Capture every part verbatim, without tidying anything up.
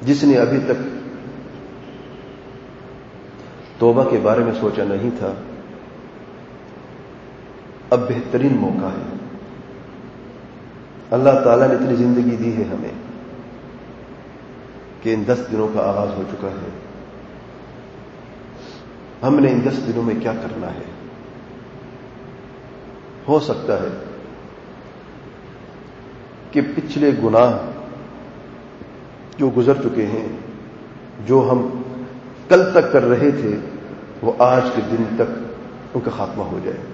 جس نے ابھی تک توبہ کے بارے میں سوچا نہیں تھا، اب بہترین موقع ہے. اللہ تعالیٰ نے اتنی زندگی دی ہے ہمیں کہ ان دس دنوں کا آغاز ہو چکا ہے. ہم نے ان دس دنوں میں کیا کرنا ہے؟ ہو سکتا ہے کہ پچھلے گناہ جو گزر چکے ہیں، جو ہم کل تک کر رہے تھے، وہ آج کے دن تک ان کا خاتمہ ہو جائے.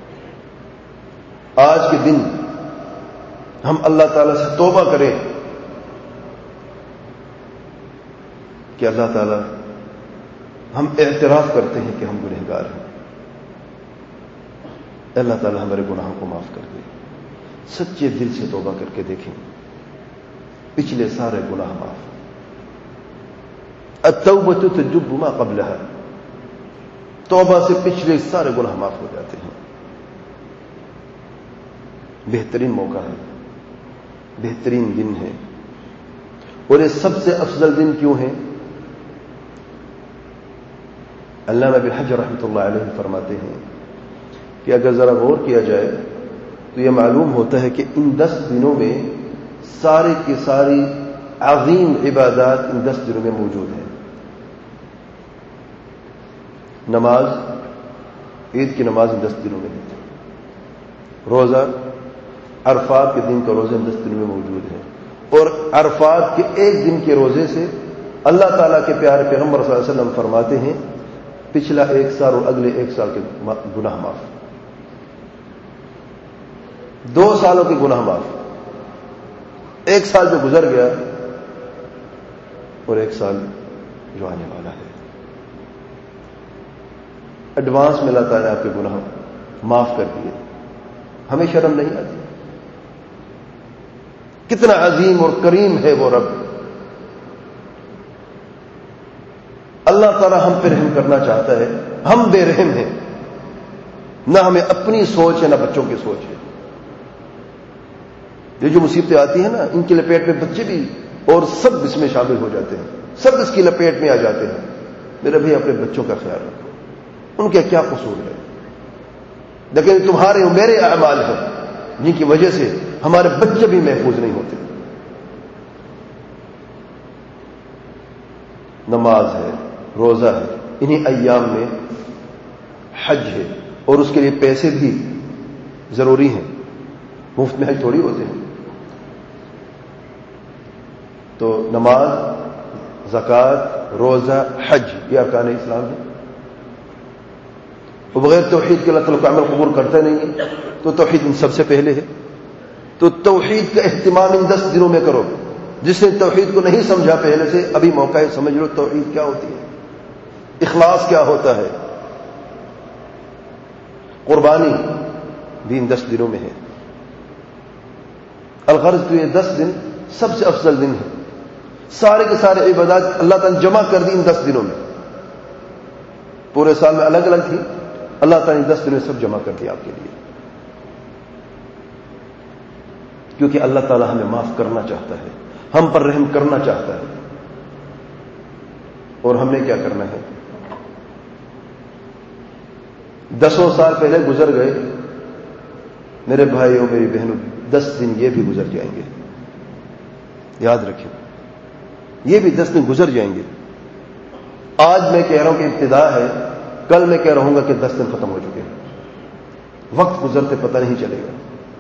آج کے دن ہم اللہ تعالیٰ سے توبہ کریں کہ اللہ تعالیٰ ہم اعتراف کرتے ہیں کہ ہم گنہگار ہیں. اللہ تعالیٰ ہمارے گناہوں کو معاف کر دے. سچے دل سے توبہ کر کے دیکھیں، پچھلے سارے گناہ معاف. التوبۃ تجب ما قبلها، توبہ سے پچھلے سارے گناہ معاف ہو جاتے ہیں. بہترین موقع ہے، بہترین دن ہے. اور یہ سب سے افضل دن کیوں ہے؟ علامہ ابن حجر رحمۃ اللہ علیہ فرماتے ہیں کہ اگر ذرا غور کیا جائے تو یہ معلوم ہوتا ہے کہ ان دس دنوں میں سارے کی ساری عظیم عبادات ان دس دنوں میں موجود ہیں. نماز، عید کی نماز ان دس دنوں میں ہے. روزہ، عرفات کے دن کا روزہ ان دس دنوں میں موجود ہے. اور عرفات کے ایک دن کے روزے سے اللہ تعالیٰ کے پیارے پیغمبر صلی اللہ علیہ وسلم فرماتے ہیں پچھلا ایک سال اور اگلے ایک سال کے گناہ معاف. دو سالوں کے گناہ معاف. ایک سال جو گزر گیا اور ایک سال جو آنے والا ہے. ایڈوانس میں اللہ تعالیٰ نے آپ کے گناہ معاف کر دیے. ہمیں شرم نہیں آتی. کتنا عظیم اور کریم ہے وہ رب. اللہ تعالیٰ ہم پہ رحم کرنا چاہتا ہے. ہم بے رحم ہیں، نہ ہمیں اپنی سوچ ہے نہ بچوں کی سوچ ہے. یہ جو مصیبتیں آتی ہیں نا، ان کی لپیٹ میں بچے بھی اور سب اس میں شامل ہو جاتے ہیں. سب اس کی لپیٹ میں آ جاتے ہیں. میرے بھائی اپنے بچوں کا خیال رکھو. ان کے کیا قصور ہے؟ لیکن تمہارے اور میرے اعمال ہیں جن کی وجہ سے ہمارے بچے بھی محفوظ نہیں ہوتے. نماز ہے، روزہ ہے، انہی ایام میں حج ہے اور اس کے لیے پیسے بھی ضروری ہیں. مفت میں حج تھوڑی ہوتے ہیں. تو نماز، زکوٰۃ، روزہ، حج یہ ارکان اسلام ہے. وہ بغیر توحید کے اللہ تعالیٰ کا عمل قبول کرتا نہیں ہے. تو توحید ان سب سے پہلے ہے. تو توحید کا اہتمام ان دس دنوں میں کرو. جس نے توحید کو نہیں سمجھا پہلے سے، ابھی موقع ہے، سمجھ لو توحید کیا ہوتی ہے، اخلاص کیا ہوتا ہے. قربانی بھی ان دس دنوں میں ہے. الغرض تو یہ دس دن سب سے افضل دن ہے. سارے کے سارے عبادات اللہ تعالیٰ نے جمع کر دی ان دس دنوں میں. پورے سال میں الگ الگ تھی، اللہ تعالیٰ نے دس دنوں میں سب جمع کر دیا آپ کے لیے. کیونکہ اللہ تعالیٰ ہمیں معاف کرنا چاہتا ہے، ہم پر رحم کرنا چاہتا ہے. اور ہم نے کیا کرنا ہے؟ دسوں سال پہلے گزر گئے میرے بھائیوں میری بہنوں. دس دن یہ بھی گزر جائیں گے. یاد رکھیں، یہ بھی دس دن گزر جائیں گے. آج میں کہہ رہا ہوں کہ ابتدا ہے، کل میں کہہ رہا ہوں گا کہ دس دن ختم ہو چکے ہیں. وقت گزرتے پتہ نہیں چلے گا.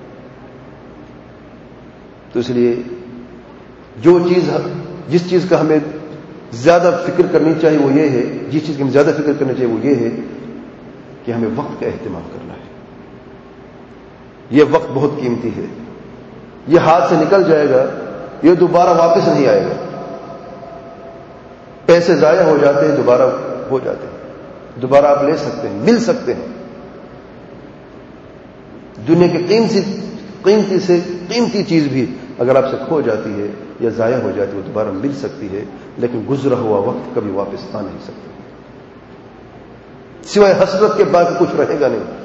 تو اس لیے جو چیز جس چیز کا ہمیں زیادہ فکر کرنی چاہیے وہ یہ ہے، جس چیز کی ہمیں زیادہ فکر کرنی چاہیے وہ یہ ہے کہ ہمیں وقت کا اہتمام کرنا ہے. یہ وقت بہت قیمتی ہے. یہ ہاتھ سے نکل جائے گا، یہ دوبارہ واپس نہیں آئے گا. پیسے ضائع ہو جاتے ہیں، دوبارہ ہو جاتے ہیں، دوبارہ آپ لے سکتے ہیں، مل سکتے ہیں. دنیا کی قیمتی قیمتی سے قیمتی چیز بھی اگر آپ سے کھو جاتی ہے یا ضائع ہو جاتی ہے وہ دوبارہ مل سکتی ہے، لیکن گزرا ہوا وقت کبھی واپس آ نہیں سکتا. سوائے حسرت کے بعد کچھ رہے گا نہیں.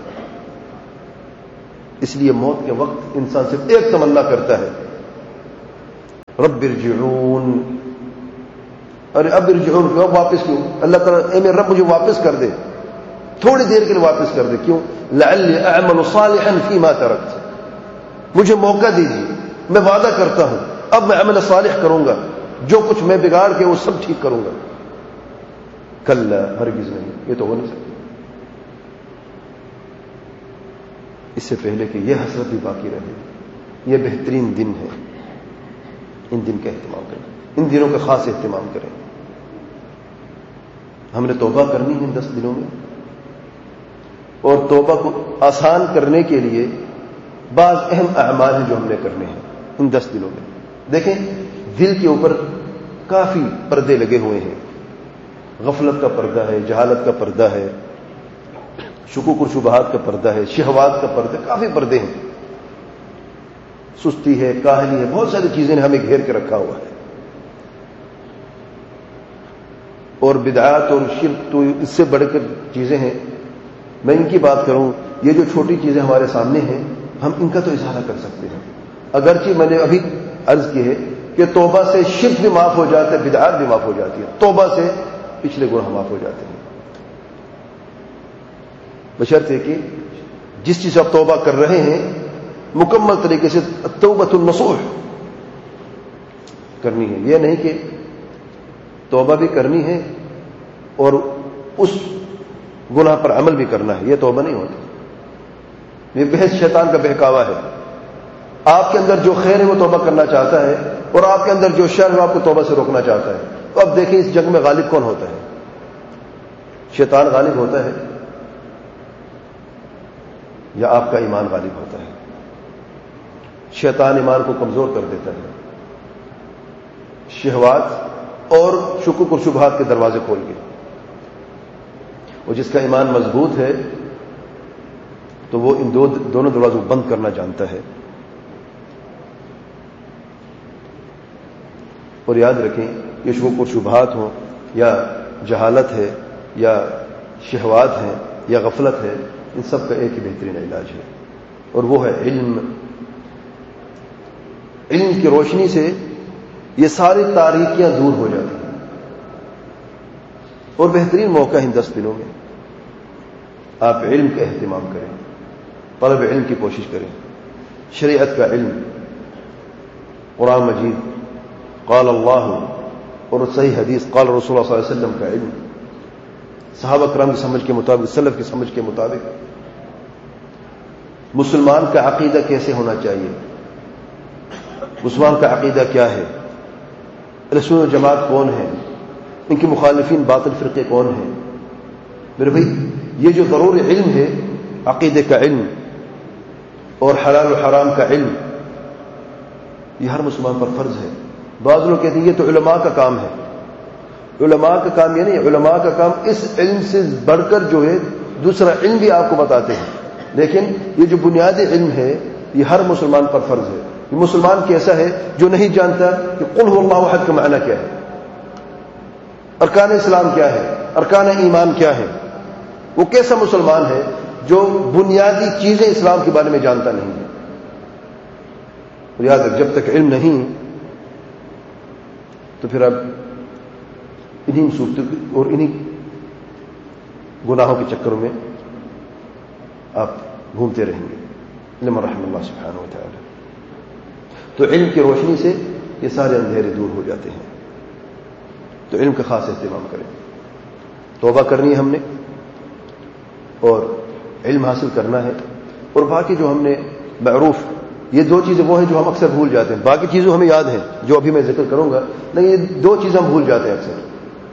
اس لیے موت کے وقت انسان صرف ایک تمنا کرتا ہے، رب ارجعون، ارے اب رجعون کیوں واپس کیوں؟ اللہ تعالیٰ اے میرے رب مجھے واپس کر دے، تھوڑی دیر کے لیے واپس کر دے. کیوں؟ لعلی اعمل صالحا فیما ترکت، مجھے موقع دیجیے، میں وعدہ کرتا ہوں اب میں عمل صالح کروں گا، جو کچھ میں بگاڑ کے وہ سب ٹھیک کروں گا. کلا، ہرگز نہیں، یہ تو ہو نہیں سکتا. اس سے پہلے کہ یہ حسرت بھی باقی رہے. یہ بہترین دن ہے، ان دن کا اہتمام کریں، ان دنوں کا خاص اہتمام کریں. ہم نے توبہ کرنی ہے ان دس دنوں میں، اور توبہ کو آسان کرنے کے لیے بعض اہم اعمال ہیں جو ہم نے کرنے ہیں ان دس دنوں میں. دیکھیں، دل کے اوپر کافی پردے لگے ہوئے ہیں. غفلت کا پردہ ہے، جہالت کا پردہ ہے، شکوک و شبہات کا پردہ ہے، شہوات کا پردہ، کافی پردے ہیں. سستی ہے، کاہلی ہے، بہت ساری چیزیں نے ہمیں گھیر کے رکھا ہوا ہے. اور بدعات اور شرک تو اس سے بڑھ کر چیزیں ہیں. میں ان کی بات کروں، یہ جو چھوٹی چیزیں ہمارے سامنے ہیں ہم ان کا تو اظہار کر سکتے ہیں. اگرچہ میں نے ابھی عرض کی ہے کہ توبہ سے شرک بھی معاف ہو جاتا ہے، بدعات بھی معاف ہو جاتی ہے، توبہ سے پچھلے گناہ معاف ہو جاتے ہیں، بشرط ہے کہ جس چیز آپ توبہ کر رہے ہیں مکمل طریقے سے توبۃ النصوح کرنی ہے. یہ نہیں کہ توبہ بھی کرنی ہے اور اس گناہ پر عمل بھی کرنا ہے، یہ توبہ نہیں ہوتی. یہ بحث شیطان کا بہکاوا ہے. آپ کے اندر جو خیر ہے وہ توبہ کرنا چاہتا ہے، اور آپ کے اندر جو شر ہے وہ آپ کو توبہ سے روکنا چاہتا ہے. تو اب دیکھیں اس جنگ میں غالب کون ہوتا ہے؟ شیطان غالب ہوتا ہے یا آپ کا ایمان غالب ہوتا ہے؟ شیطان ایمان کو کمزور کر دیتا ہے، شہوات اور شکوک اور شبہات کے دروازے کھول کے. اور جس کا ایمان مضبوط ہے تو وہ ان دو دونوں دروازوں کو بند کرنا جانتا ہے. اور یاد رکھیں، یہ شکوک اور شبہات ہوں یا جہالت ہے یا شہوات ہیں یا غفلت ہے، ان سب کا ایک ہی بہترین علاج ہے، اور وہ ہے علم. علم کی روشنی سے یہ ساری تاریکیاں دور ہو جاتی ہیں. اور بہترین موقع ہے ان دس دنوں میں آپ علم کا اہتمام کریں، طلب علم کی کوشش کریں. شریعت کا علم، قرآن مجید، قال اللہ اور صحیح حدیث قال رسول اللہ صلی اللہ علیہ وسلم کا علم، صحابہ کرام کی سمجھ کے مطابق، سلف کی سمجھ کے مطابق مسلمان کا عقیدہ کیسے ہونا چاہیے، مسلمان کا عقیدہ کیا ہے، رسول جماعت کون ہے، ان کے مخالفین باطل فرقے کون ہیں. میرے بھائی، یہ جو ضروری علم ہے، عقیدے کا علم اور حلال و حرام کا علم، یہ ہر مسلمان پر فرض ہے. بعض لوگ کہتے ہیں یہ تو علماء کا کام ہے. علماء کا کام یہ نہیں، علماء کا کام اس علم سے بڑھ کر جو ہے دوسرا علم بھی آپ کو بتاتے ہیں، لیکن یہ جو بنیادی علم ہے یہ ہر مسلمان پر فرض ہے. یہ مسلمان کیسا ہے جو نہیں جانتا کہ قل هو اللہ احد کا معنی کیا ہے، ارکان اسلام کیا ہے، ارکان ایمان کیا ہے. وہ کیسا مسلمان ہے جو بنیادی چیزیں اسلام کے بارے میں جانتا نہیں ہے. اور یاد رکھ، جب تک علم نہیں تو پھر اب انہی مصیبتوں اور انہی گناہوں کے چکروں میں آپ گھومتے رہیں گے. علم رحم اللہ سبحانہ و تعالی. تو علم کی روشنی سے یہ سارے اندھیرے دور ہو جاتے ہیں. تو علم کا خاص اہتمام کریں. توبہ کرنی ہے ہم نے اور علم حاصل کرنا ہے. اور باقی جو ہم نے معروف، یہ دو چیزیں وہ ہیں جو ہم اکثر بھول جاتے ہیں. باقی چیزیں ہمیں یاد ہیں جو ابھی میں ذکر کروں گا، نہیں یہ دو چیزیں ہم بھول جاتے ہیں اکثر.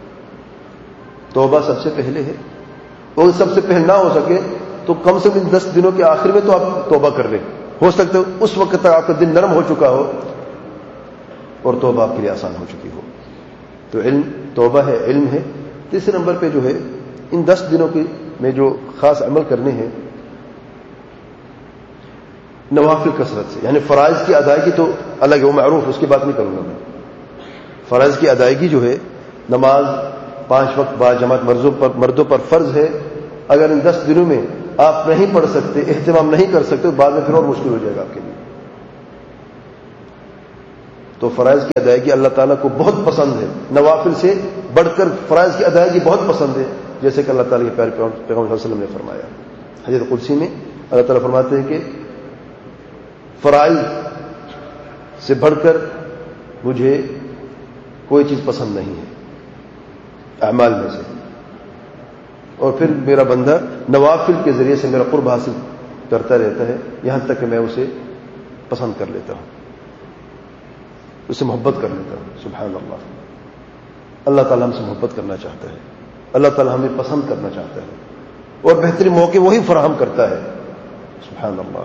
توبہ سب سے پہلے ہے، اور سب سے پہلے نہ ہو سکے تو کم سے کم دس دنوں کے آخر میں تو آپ توبہ کر لیں. ہو سکتا ہے اس وقت تک آپ کا دل نرم ہو چکا ہو اور توبہ آپ کے لیے آسان ہو چکی ہو. تو علم، توبہ ہے، علم ہے. تیسرے نمبر پہ جو ہے ان دس دنوں کی میں جو خاص عمل کرنے ہیں، نوافل کثرت سے، یعنی فرائض کی ادائیگی تو الگ ہے، وہ معروف، اس کی بات نہیں کروں گا میں. فرائض کی ادائیگی جو ہے، نماز پانچ وقت با جماعت مردوں پر مردوں پر فرض ہے. اگر ان دس دنوں میں آپ نہیں پڑھ سکتے، اہتمام نہیں کر سکتے، تو بعد میں پھر اور مشکل ہو جائے گا آپ کے لیے. تو فرائض کی ادائیگی اللہ تعالیٰ کو بہت پسند ہے، نوافل سے بڑھ کر فرائض کی ادائیگی بہت پسند ہے، جیسے کہ اللہ تعالیٰ کے پیارے پیغمبر صلی اللہ علیہ وسلم نے فرمایا۔ حدیث قدسی میں اللہ تعالیٰ فرماتے ہیں کہ فرائض سے بڑھ کر مجھے کوئی چیز پسند نہیں ہے اعمال میں سے، اور پھر میرا بندہ نوافل کے ذریعے سے میرا قرب حاصل کرتا رہتا ہے یہاں تک کہ میں اسے پسند کر لیتا ہوں، اسے محبت کر لیتا ہوں۔ سبحان اللہ، اللہ تعالیٰ ہم سے محبت کرنا چاہتا ہے، اللہ تعالیٰ ہمیں پسند کرنا چاہتا ہے، اور بہترین موقع وہی فراہم کرتا ہے۔ سبحان اللہ۔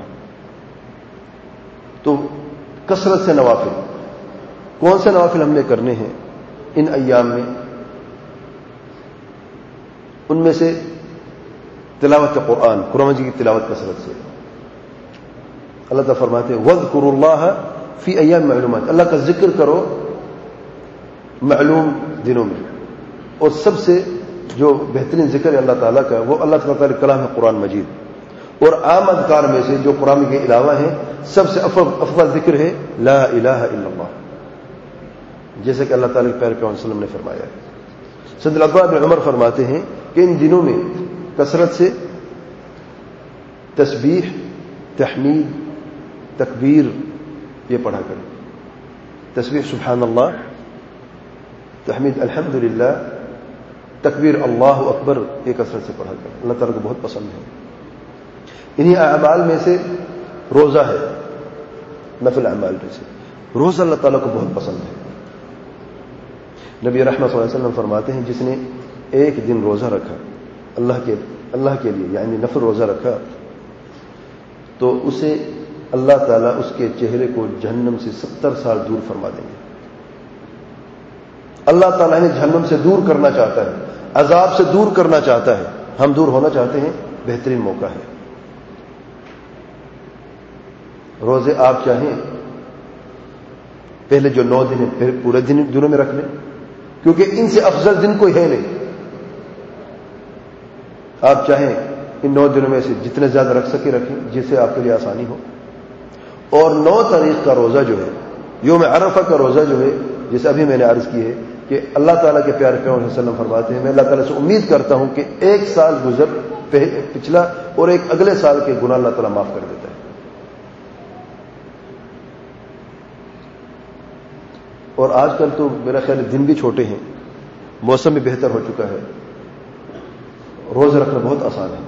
تو کثرت سے نوافل، کون سے نوافل ہم نے کرنے ہیں ان ایام میں؟ ان میں سے تلاوت قرآن، قرآن مجید کی تلاوت کثرت سے۔ اللہ تعالیٰ فرماتے ہیں وَاذْكُرُوا اللَّهَ فِي أَيَّامٍ مَعْلُومَاتٍ، اللہ کا ذکر کرو معلوم دنوں میں، اور سب سے جو بہترین ذکر ہے اللہ تعالیٰ کا وہ اللہ تعالیٰ کا کلام ہے قرآن مجید، اور عام اذکار میں سے جو قرآن کے علاوہ ہیں سب سے افضل ذکر ہے لا الہ الا اللہ، جیسے کہ اللہ تعالیٰ کے پیارے پیغمبر صلی اللہ علیہ وسلم نے فرمایا ہے۔ سیدنا عبداللہ بن عمر فرماتے ہیں کہ ان دنوں میں کثرت سے تسبیح، تحمید، تکبیر یہ پڑھا کریں۔ تسبیح سبحان اللہ، تحمید الحمدللہ، تکبیر اللہ اکبر، یہ کثرت سے پڑھا کریں، اللہ تعالیٰ کو بہت پسند ہے۔ انہی اعمال میں سے روزہ ہے، نفل اعمال میں سے روزہ اللہ تعالیٰ کو بہت پسند ہے۔ نبی رحمۃ صلی اللہ علیہ وسلم فرماتے ہیں جس نے ایک دن روزہ رکھا اللہ کے اللہ کے لیے، یعنی نفل روزہ رکھا، تو اسے اللہ تعالیٰ اس کے چہرے کو جہنم سے ستر سال دور فرما دیں گے۔ اللہ تعالیٰ نے جہنم سے دور کرنا چاہتا ہے، عذاب سے دور کرنا چاہتا ہے، ہم دور ہونا چاہتے ہیں، بہترین موقع ہے۔ روزے آپ چاہیں پہلے جو نو دن ہیں پھر پورے دن دنوں میں رکھ لیں، کیونکہ ان سے افضل دن کوئی ہے نہیں۔ آپ چاہیں ان نو دنوں میں سے جتنے زیادہ رکھ سکے رکھیں، جس سے آپ کے لیے آسانی ہو۔ اور نو تاریخ کا روزہ جو ہے، یوم عرفہ کا روزہ جو ہے، جیسے ابھی میں نے عرض کی ہے کہ اللہ تعالیٰ کے پیارے پیغمبر صلی اللہ علیہ وسلم فرماتے ہیں میں اللہ تعالیٰ سے امید کرتا ہوں کہ ایک سال گزر پچھلا اور ایک اگلے سال کے گناہ اللہ تعالیٰ معاف کر دیتا ہے۔ اور آج کل تو میرا خیال ہے دن بھی چھوٹے ہیں، موسم بھی بہتر ہو چکا ہے، روزہ رکھنا بہت آسان ہے۔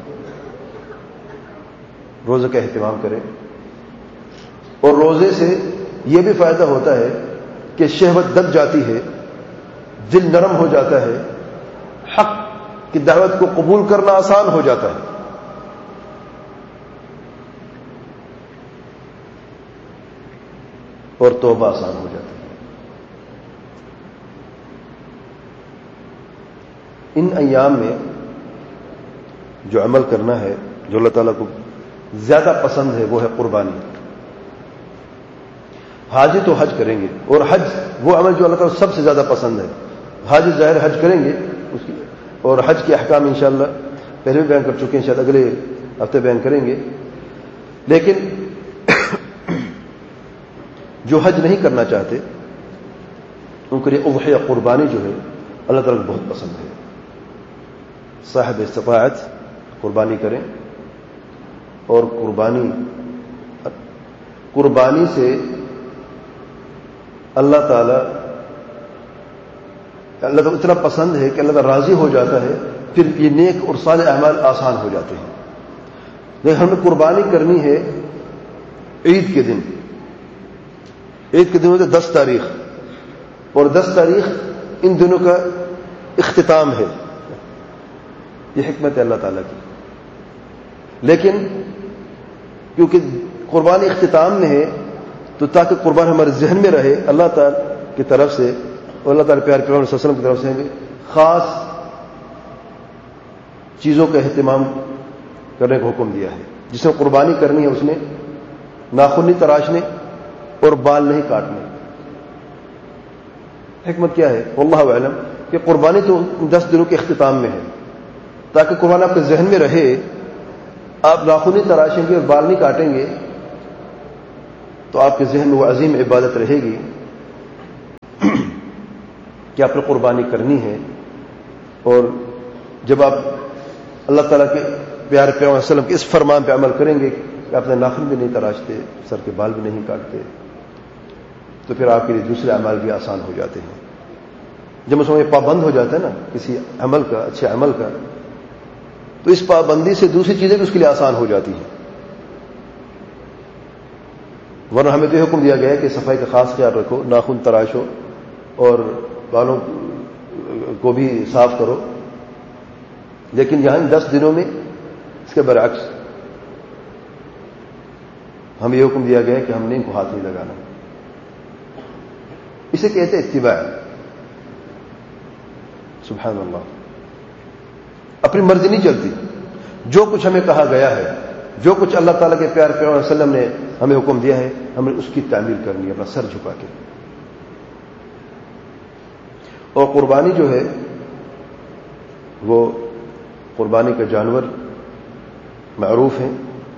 روزے کا اہتمام کریں، اور روزے سے یہ بھی فائدہ ہوتا ہے کہ شہوت دب جاتی ہے، دل نرم ہو جاتا ہے، حق کی دعوت کو قبول کرنا آسان ہو جاتا ہے۔ اور توبہ آسان ہو جاتی ہے۔ ان ایام میں جو عمل کرنا ہے جو اللہ تعالیٰ کو زیادہ پسند ہے وہ ہے قربانی۔ حاجی تو حج کریں گے، اور حج وہ عمل جو اللہ تعالیٰ سب سے زیادہ پسند ہے۔ حاجی ظاہر حج کریں گے اس کی، اور حج کے احکام انشاءاللہ پہلے بھی بیان کر چکے ہیں، شاید اگلے ہفتے بیان کریں گے۔ لیکن جو حج نہیں کرنا چاہتے ان کے لیے اضحیہ قربانی جو ہے اللہ تعالیٰ کو بہت پسند ہے۔ صاحب استطاعت قربانی کریں، اور قربانی قربانی سے اللہ تعالیٰ اللہ تعالیٰ اتنا پسند ہے کہ اللہ تعالیٰ راضی ہو جاتا ہے، پھر یہ نیک اور صالح اعمال آسان ہو جاتے ہیں۔ لیکن ہمیں قربانی کرنی ہے عید کے دن، عید کے دن ہوتے دس تاریخ، اور دس تاریخ ان دنوں کا اختتام ہے، یہ حکمت ہے اللہ تعالیٰ کی۔ لیکن کیونکہ قربانی اختتام میں ہے تو تاکہ قربان ہمارے ذہن میں رہے، اللہ تعالیٰ کی طرف سے اور اللہ تعالیٰ پیارے پیغمبر صلی اللہ علیہ وسلم کی طرف سے ہمیں خاص چیزوں کا اہتمام کرنے کا حکم دیا ہے۔ جس نے قربانی کرنی ہے اس نے ناخن نہیں تراشنے اور بال نہیں کاٹنے۔ حکمت کیا ہے واللہ اعلم، کہ قربانی تو دس دنوں کے اختتام میں ہے تاکہ قربان آپ کے ذہن میں رہے، آپ ناخن نہیں تراشیں گے اور بال نہیں کاٹیں گے تو آپ کے ذہن میں وہ عظیم عبادت رہے گی کہ آپ نے قربانی کرنی ہے، اور جب آپ اللہ تعالیٰ کے پیارے پیغمبر صلی اللہ علیہ وسلم کے اس فرمان پہ عمل کریں گے کہ آپ نے ناخن بھی نہیں تراشتے، سر کے بال بھی نہیں کاٹتے، تو پھر آپ کے لیے دوسرے اعمال بھی آسان ہو جاتے ہیں۔ جب مسلمان یہ پابند ہو جاتا ہے نا کسی عمل کا، اچھے عمل کا، تو اس پابندی سے دوسری چیزیں بھی اس کے لیے آسان ہو جاتی ہیں۔ ورنہ ہمیں تو یہ حکم دیا گیا ہے کہ صفائی کا خاص خیال رکھو، ناخن تراشو اور بالوں کو بھی صاف کرو، لیکن یہاں دس دنوں میں اس کے برعکس ہمیں یہ حکم دیا گیا ہے کہ ہم نے ان کو ہاتھ نہیں لگانا۔ اسے کہتے ہیں اتباع۔ سبحان اللہ، اپنی مرضی نہیں چلتی، جو کچھ ہمیں کہا گیا ہے، جو کچھ اللہ تعالیٰ کے پیارے پیغمبر صلی اللہ علیہ وسلم نے ہمیں حکم دیا ہے، ہمیں اس کی تعمیل کرنی ہے اپنا سر جھکا کے۔ اور قربانی جو ہے وہ قربانی کا جانور معروف ہے،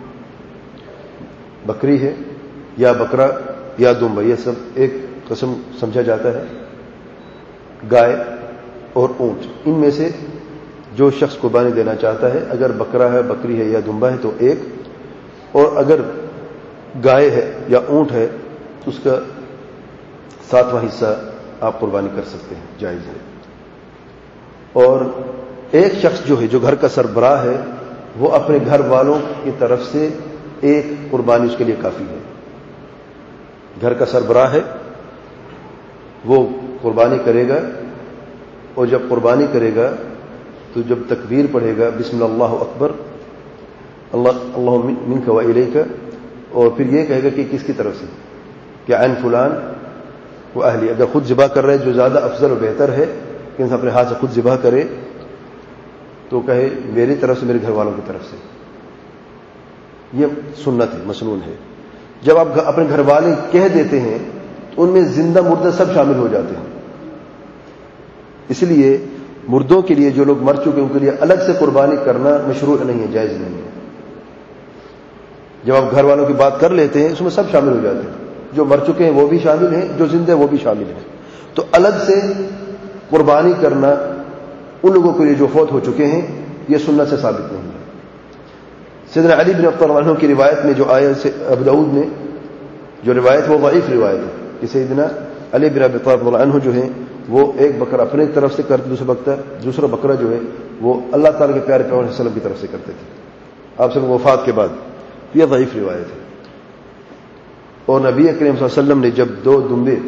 بکری ہے یا بکرا یا دمبا، یہ سب ایک قسم سمجھا جاتا ہے۔ گائے اور اونٹ، ان میں سے جو شخص قربانی دینا چاہتا ہے، اگر بکرا ہے، بکری ہے یا دمبا ہے تو ایک، اور اگر گائے ہے یا اونٹ ہے تو اس کا ساتواں حصہ آپ قربانی کر سکتے ہیں، جائز ہے۔ اور ایک شخص جو ہے، جو گھر کا سربراہ ہے، وہ اپنے گھر والوں کی طرف سے ایک قربانی اس کے لیے کافی ہے۔ گھر کا سربراہ ہے، وہ قربانی کرے گا، اور جب قربانی کرے گا تو جب تکبیر پڑھے گا، بسم اللہ اکبر، اللہ اللہ منک و الیک، اور پھر یہ کہے گا کہ کس کی طرف سے، کہ عن فلان و اہلی۔ اگر خود ذبح کر رہے جو زیادہ افضل و بہتر ہے کہ انسان اپنے ہاتھ سے خود ذبح کرے، تو کہے میری طرف سے، میرے گھر والوں کی طرف سے۔ یہ سنت ہے، مسنون ہے۔ جب آپ اپنے گھر والے کہہ دیتے ہیں تو ان میں زندہ مردہ سب شامل ہو جاتے ہیں، اس لیے مردوں کے لیے، جو لوگ مر چکے ان کے لیے الگ سے قربانی کرنا مشروع نہیں ہے، جائز نہیں ہے۔ جب آپ گھر والوں کی بات کر لیتے ہیں اس میں سب شامل ہو جاتے ہیں، جو مر چکے ہیں وہ بھی شامل ہیں، جو زندہ ہیں وہ بھی شامل ہیں۔ تو الگ سے قربانی کرنا ان لوگوں کے لیے جو فوت ہو چکے ہیں، یہ سنت سے ثابت نہیں ہے۔ سیدنا علی بن ابی طالب عنہ کی روایت میں جو آیا ہے، ابو داؤد میں جو روایت وہ ضعیف روایت ہے کہ سیدنا علی بن ابی طالب عنہ جو ہے وہ ایک بکرا اپنے طرف سے کرتے، دوسرا بکرا دوسرا بکرا جو ہے وہ اللہ تعالیٰ کے پیارے پیغمبر صلی اللہ علیہ وسلم کی طرف سے کرتے تھے آپ سے وفات کے بعد۔ یہ ضعیف روایت ہے۔ اور نبی کریم صلی اللہ علیہ وسلم نے جب دو دمبے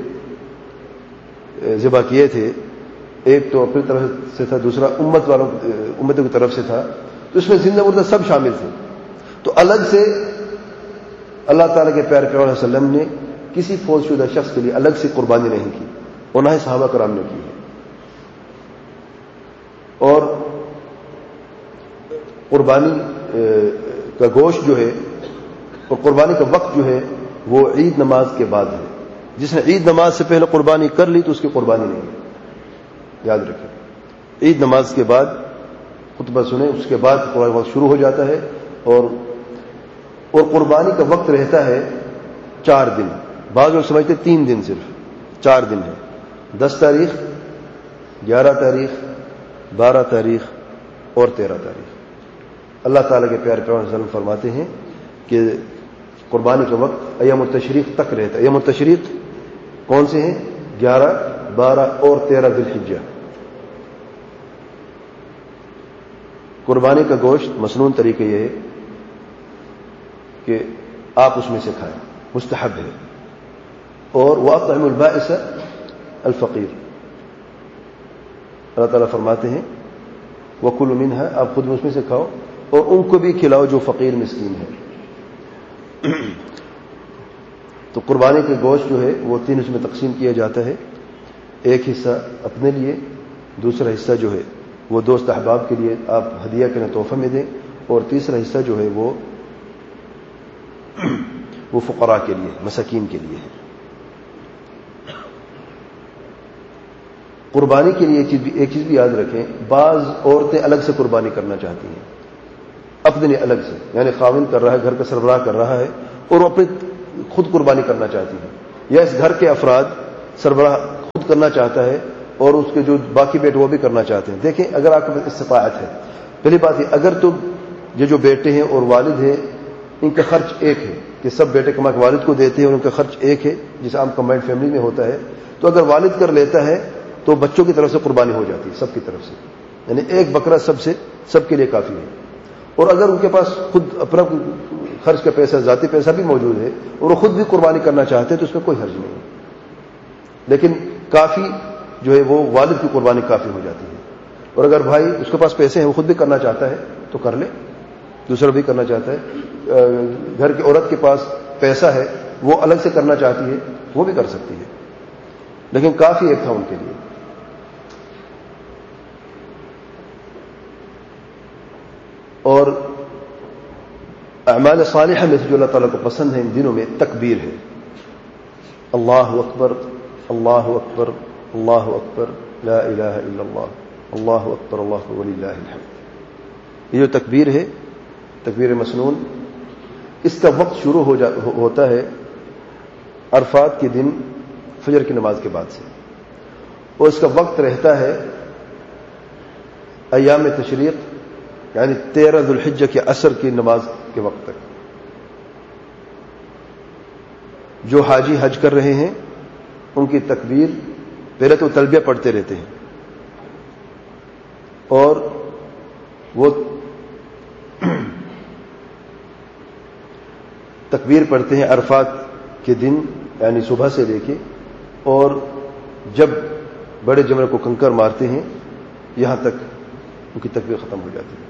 ذبح کیے تھے، ایک تو اپنی طرف سے تھا، دوسرا امت والوں امتوں کی طرف سے تھا، تو اس میں زندہ مردہ سب شامل تھے۔ تو الگ سے اللہ تعالیٰ کے پیارے پیغمبر صلی اللہ علیہ وسلم نے کسی فوت شدہ شخص کے لیے الگ سے قربانی نہیں کی، اور نہ ہی صحابہ کرام نے کی ہے۔ اور قربانی کا گوشت جو ہے اور قربانی کا وقت جو ہے وہ عید نماز کے بعد ہے۔ جس نے عید نماز سے پہلے قربانی کر لی تو اس کی قربانی نہیں ہے، یاد رکھیں۔ عید نماز کے بعد خطبہ سنیں، اس کے بعد قربانی وقت شروع ہو جاتا ہے، اور اور قربانی کا وقت رہتا ہے چار دن، بعض لوگ سمجھتے تین دن، صرف چار دن ہے۔ دس تاریخ، گیارہ تاریخ، بارہ تاریخ اور تیرہ تاریخ۔ اللہ تعالیٰ کے پیارے پیغمبر صلی اللہ علیہ وسلم فرماتے ہیں کہ قربانی کا وقت ایام التشریق تک رہتا ہے۔ ایام التشریق کون سے ہیں؟ گیارہ، بارہ اور تیرہ ذی الحجہ۔ قربانی کا گوشت مسنون طریقہ یہ ہے کہ آپ اس میں سے کھائیں، مستحب ہے۔ اور وَأَطْعِمُوا الْبَائِسَ الفقیر، اللہ تعالیٰ فرماتے ہیں وَكُلُوا مِنْهَا، آپ خود اس میں سے کھاؤ اور ان کو بھی کھلاؤ جو فقیر مسکین ہے۔ تو قربانی کے گوشت جو ہے وہ تین اس میں تقسیم کیا جاتا ہے، ایک حصہ اپنے لیے، دوسرا حصہ جو ہے وہ دوست احباب کے لیے آپ ہدیہ کے تحفہ میں دیں، اور تیسرا حصہ جو ہے وہ وہ فقراء کے لیے، مساکین کے لیے ہے۔ قربانی کے لیے ایک چیز بھی یاد رکھیں، بعض عورتیں الگ سے قربانی کرنا چاہتی ہیں، اپنے الگ سے، یعنی خاوند کر رہا ہے، گھر کا سربراہ کر رہا ہے اور وہ اپنی خود قربانی کرنا چاہتی ہیں، یا اس گھر کے افراد سربراہ خود کرنا چاہتا ہے اور اس کے جو باقی بیٹے وہ بھی کرنا چاہتے ہیں. دیکھیں اگر آپ کے پاس استطاعت ہے، پہلی بات یہ اگر تو یہ جو بیٹے ہیں اور والد ہیں ان کا خرچ ایک ہے کہ سب بیٹے کما کے والد کو دیتے ہیں اور ان کا خرچ ایک ہے جیسے عام کمبائنڈ فیملی میں ہوتا ہے، تو اگر والد کر لیتا ہے تو بچوں کی طرف سے قربانی ہو جاتی ہے، سب کی طرف سے، یعنی ایک بکرا سب سے سب کے لیے کافی ہے. اور اگر ان کے پاس خود اپنا خرچ کا پیسہ ذاتی پیسہ بھی موجود ہے اور وہ خود بھی قربانی کرنا چاہتے ہیں تو اس میں کوئی حرج نہیں ہے، لیکن کافی جو ہے وہ والد کی قربانی کافی ہو جاتی ہے. اور اگر بھائی اس کے پاس پیسے ہیں وہ خود بھی کرنا چاہتا ہے تو کر لے، دوسرا بھی کرنا چاہتا ہے، گھر کی عورت کے پاس پیسہ ہے وہ الگ سے کرنا چاہتی ہے وہ بھی کر سکتی ہے، لیکن کافی ایک تھا ان کے لیے. اور اعمال صالحہ میں سے جو اللہ تعالیٰ کو پسند ہے ان دنوں میں تکبیر ہے. اللہ اکبر اللہ اکبر اللہ اکبر لا الہ الا اللہ اللہ اکبر اللہ اکبر وللہ الحمد. یہ جو تکبیر ہے تکبیر مسنون، اس کا وقت شروع ہو جا ہوتا ہے عرفات کے دن فجر کی نماز کے بعد سے، اور اس کا وقت رہتا ہے ایام تشریق یعنی تیرہ ذو الحجہ کے عصر کی نماز کے وقت تک. جو حاجی حج کر رہے ہیں ان کی تکبیر پہلے تو تلبیہ پڑھتے رہتے ہیں اور وہ تکبیر پڑھتے ہیں عرفات کے دن یعنی صبح سے لے کے، اور جب بڑے جمرے کو کنکر مارتے ہیں یہاں تک ان کی تکبیر ختم ہو جاتی ہے.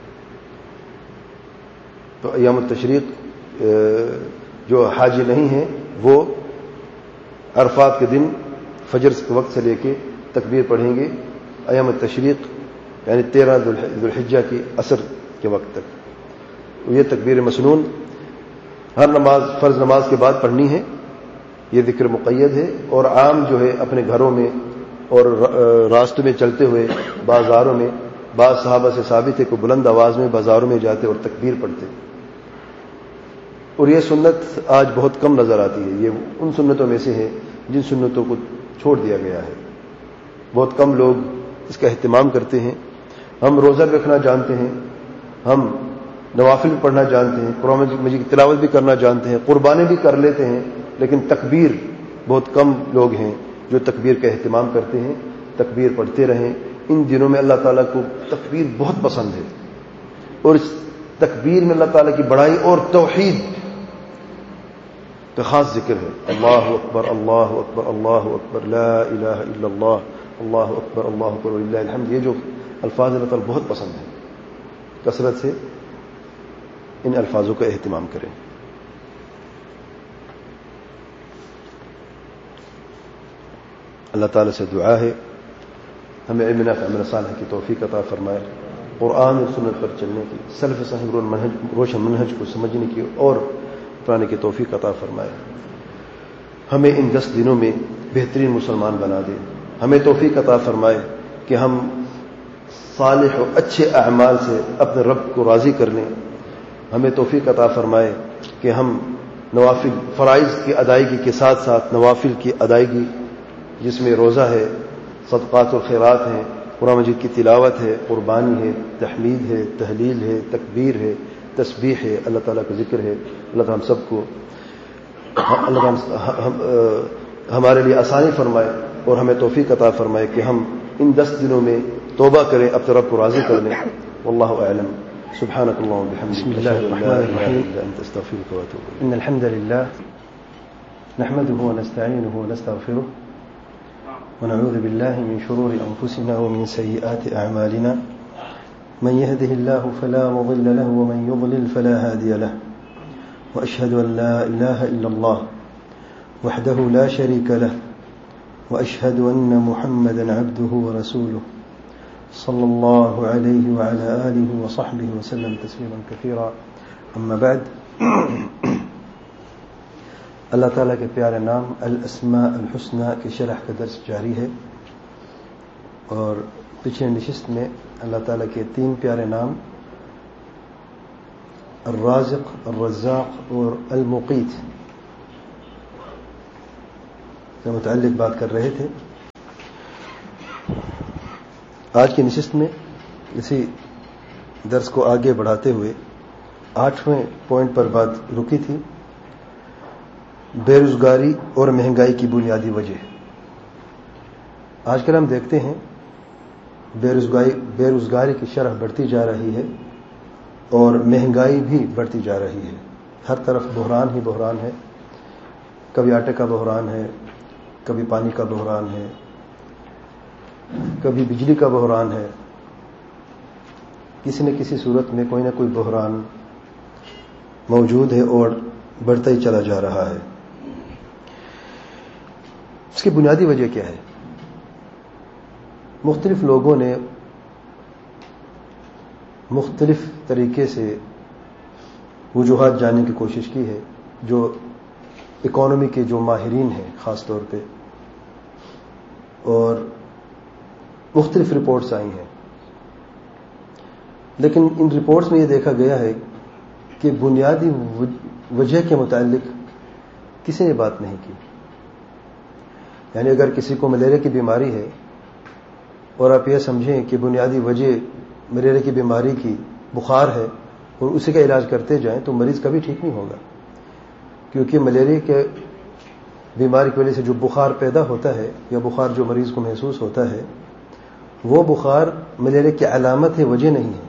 تو ایام التشریق جو حاجی نہیں ہیں وہ عرفات کے دن فجر کے وقت سے لے کے تکبیر پڑھیں گے ایام التشریق یعنی تیرہ ذو الحجہ کی عصر کے وقت تک. یہ تکبیر مسنون ہر نماز فرض نماز کے بعد پڑھنی ہے، یہ ذکر مقید ہے. اور عام جو ہے اپنے گھروں میں اور راستوں میں چلتے ہوئے بازاروں میں بعض صحابہ سے ثابت ہے کہ بلند آواز میں بازاروں میں جاتے اور تکبیر پڑھتے. اور یہ سنت آج بہت کم نظر آتی ہے، یہ ان سنتوں میں سے ہے جن سنتوں کو چھوڑ دیا گیا ہے. بہت کم لوگ اس کا اہتمام کرتے ہیں. ہم روزہ رکھنا جانتے ہیں، ہم نوافل پڑھنا جانتے ہیں، قرآن مجید کی تلاوت بھی کرنا جانتے ہیں، قربانی بھی کر لیتے ہیں، لیکن تکبیر بہت کم لوگ ہیں جو تکبیر کا اہتمام کرتے ہیں. تکبیر پڑھتے رہیں. ان دنوں میں اللہ تعالیٰ کو تکبیر بہت پسند ہے، اور اس تکبیر میں اللہ تعالیٰ کی بڑائی اور توحید کا خاص ذکر ہے. اللہ اکبر اللہ اکبر اللہ اکبر لا الہ الا اللہ اللہ اکبر اللہ اکبر وللہ الحمد. یہ جو الفاظ اللہ تعالیٰ بہت پسند ہیں، کثرت سے ان الفاظوں کا اہتمام کریں. اللہ تعالیٰ سے دعا ہے ہمیں علم نافع عمل صالح کی توفیق عطا فرمائے، قرآن اور سنت پر چلنے کی، سلف صحیح روشن منہج کو سمجھنے کی اور اپنانے کی توفیق عطا فرمائے. ہمیں ان دس دنوں میں بہترین مسلمان بنا دے. ہمیں توفیق عطا فرمائے کہ ہم صالح و اچھے اعمال سے اپنے رب کو راضی کر لیں. ہمیں توفیق عطا فرمائے کہ ہم نوافل فرائض کی ادائیگی کے ساتھ ساتھ نوافل کی ادائیگی جس میں روزہ ہے، صدقات و خیرات ہیں، قرآن مجید کی تلاوت ہے، قربانی ہے، تحمید ہے، تحلیل ہے، تکبیر ہے، تسبیح ہے، اللہ تعالیٰ کا ذکر ہے. اللہ تعالیٰ ہم سب کو اللہ تعالیٰ ہمارے لیے آسانی فرمائے اور ہمیں توفیق عطا فرمائے کہ ہم ان دس دنوں میں توبہ کریں، اپنے رب کو راضی کر لیں. واللہ اعلم. سبحانك اللهم وبحمدك بسم الله الرحمن الرحيم. استغفرك واتوب اليك. إن الحمد لله نحمده ونستعينه ونستغفره ونعوذ بالله من شرور أنفسنا ومن سيئات أعمالنا. من يهده الله فلا مضل له ومن يضلل فلا هادي له. وأشهد أن لا إله إلا الله وحده لا شريك له وأشهد أن محمدا عبده ورسوله صلى الله عليه وعلى آله وصحبه وسلم تسليما كثيرا. أما بعد. اللہ تعالیٰ کے پیارے نام الاسماء الحسنى کی شرح کا درس جاری ہے، اور پچھلے نشست میں اللہ تعالیٰ کے تین پیارے نام الرازق، الرزاق اور المقیت سے متعلق بات کر رہے تھے. آج کی نشست میں اسی درس کو آگے بڑھاتے ہوئے آٹھویں پوائنٹ پر بات رکی تھی، بے روزگاری اور مہنگائی کی بنیادی وجہ۔ آج کل ہم دیکھتے ہیں بے روزگاری بے روزگاری کی شرح بڑھتی جا رہی ہے اور مہنگائی بھی بڑھتی جا رہی ہے۔ ہر طرف بحران ہی بحران ہے، کبھی آٹے کا بحران ہے، کبھی پانی کا بحران ہے، کبھی بجلی کا بحران ہے، کسی نہ کسی صورت میں کوئی نہ کوئی بحران موجود ہے اور بڑھتا ہی چلا جا رہا ہے۔ اس کی بنیادی وجہ کیا ہے؟ مختلف لوگوں نے مختلف طریقے سے وجوہات جاننے کی کوشش کی ہے، جو اکانومی کے جو ماہرین ہیں خاص طور پہ، اور مختلف رپورٹس آئی ہیں، لیکن ان رپورٹس میں یہ دیکھا گیا ہے کہ بنیادی وجہ کے متعلق کسی نے بات نہیں کی۔ یعنی اگر کسی کو ملیریا کی بیماری ہے اور آپ یہ سمجھیں کہ بنیادی وجہ ملیریا کی بیماری کی بخار ہے اور اسی کا علاج کرتے جائیں تو مریض کبھی ٹھیک نہیں ہوگا، کیونکہ ملیریا کے بیماری کی وجہ سے جو بخار پیدا ہوتا ہے یا بخار جو مریض کو محسوس ہوتا ہے، وہ بخار ملیریا کی علامت ہے، وجہ نہیں ہے۔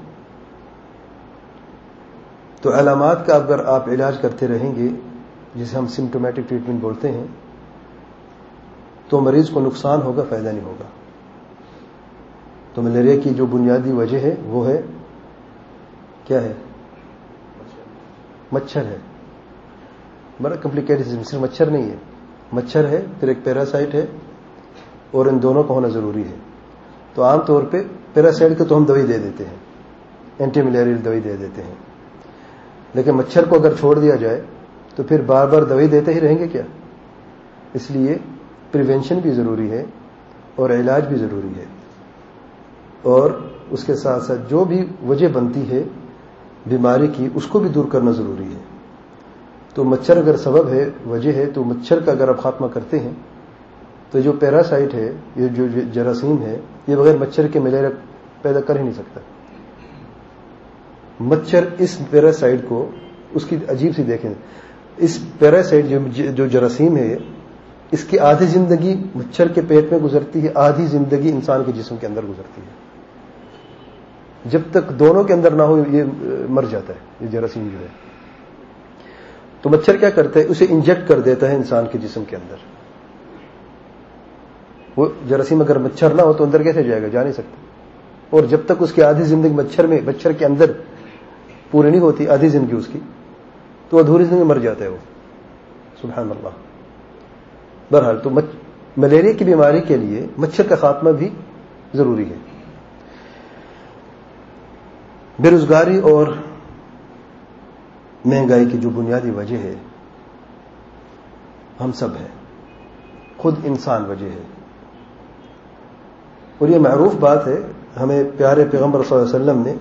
تو علامات کا اگر آپ علاج کرتے رہیں گے، جسے ہم سمپٹومیٹک ٹریٹمنٹ بولتے ہیں، تو مریض کو نقصان ہوگا، فائدہ نہیں ہوگا۔ تو ملیریا کی جو بنیادی وجہ ہے وہ ہے کیا ہے؟ مچھر ہے۔ بڑا کمپلیکیٹڈ سسٹم، صرف مچھر نہیں ہے، مچھر ہے، پھر ایک پیراسائٹ ہے، اور ان دونوں کا ہونا ضروری ہے۔ تو عام طور پہ پیراسائٹ کو تو ہم دوائی دے دیتے ہیں، اینٹی ملیریل دوائی دے دیتے ہیں، لیکن مچھر کو اگر چھوڑ دیا جائے تو پھر بار بار دوائی دیتے ہی رہیں گے کیا؟ اس لیے پریونشن بھی ضروری ہے اور علاج بھی ضروری ہے، اور اس کے ساتھ ساتھ جو بھی وجہ بنتی ہے بیماری کی، اس کو بھی دور کرنا ضروری ہے۔ تو مچھر اگر سبب ہے، وجہ ہے، تو مچھر کا اگر آپ خاتمہ کرتے ہیں تو جو پیراسائٹ ہے، یہ جو جراثیم ہے، یہ بغیر مچھر کے ملیریا پیدا کر ہی نہیں سکتا۔ مچھر اس پیراسائٹ کو، اس کی عجیب سی دیکھیں، اس پیراسائٹ جو جراثیم ہے، اس کی آدھی زندگی مچھر کے پیٹ میں گزرتی ہے، آدھی زندگی انسان کے جسم کے اندر گزرتی ہے۔ جب تک دونوں کے اندر نہ ہو یہ مر جاتا ہے، یہ جراثیم جو ہے۔ تو مچھر کیا کرتا ہے؟ اسے انجیکٹ کر دیتا ہے انسان کے جسم کے اندر۔ وہ جراثیم اگر مچھر نہ ہو تو اندر کیسے جائے گا؟ جا نہیں سکتا۔ اور جب تک اس کی آدھی زندگی مچھر میں مچھر کے اندر پوری نہیں ہوتی، آدھی زندگی اس کی، تو ادھوری زندگی مر جاتا ہے وہ۔ سبحان اللہ۔ بہرحال تو ملیریا کی بیماری کے لیے مچھر کا خاتمہ بھی ضروری ہے۔ بے روزگاری اور مہنگائی کی جو بنیادی وجہ ہے، ہم سب ہیں، خود انسان وجہ ہے، اور یہ معروف بات ہے، ہمیں پیارے پیغمبر صلی اللہ علیہ وسلم نے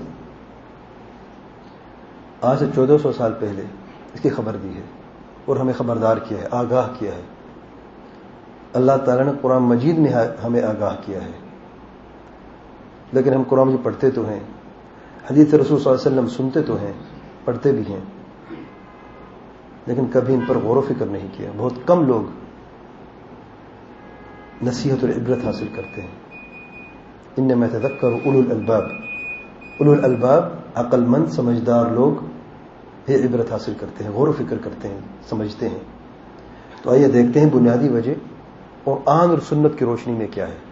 آج سے چودہ سو سال پہلے اس کی خبر دی ہے اور ہمیں خبردار کیا ہے، آگاہ کیا ہے۔ اللہ تعالیٰ نے قرآن مجید میں ہمیں آگاہ کیا ہے، لیکن ہم قرآن مجید پڑھتے تو ہیں، حدیث رسول صلی اللہ علیہ وسلم سنتے تو ہیں، پڑھتے بھی ہیں، لیکن کبھی ان پر غور و فکر نہیں کیا۔ بہت کم لوگ نصیحت اور عبرت حاصل کرتے ہیں۔ انما یتذکر اولو الالباب، اولو الالباب عقل مند سمجھدار لوگ یہ عبرت حاصل کرتے ہیں، غور و فکر کرتے ہیں، سمجھتے ہیں۔ تو آئیے دیکھتے ہیں بنیادی وجہ اور قرآن اور سنت کی روشنی میں کیا ہے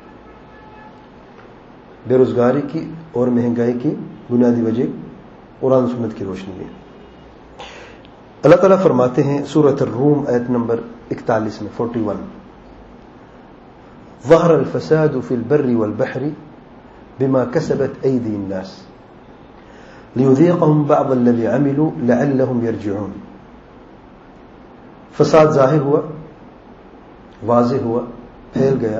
بے روزگاری کی اور مہنگائی کی بنیادی وجہ قرآن و سنت کی روشنی میں۔ اللہ تعالیٰ فرماتے ہیں سورۃ الروم آیت نمبر اکتالیس میں، فورٹی ون، ظہر الفساد فی البر والبحر بما کسبت ایدی الناس لیذیقہم بعض الذی عملوا لعلہم یرجعون۔ فساد ظاہر ہوا، واضح ہوا، پھیل گیا،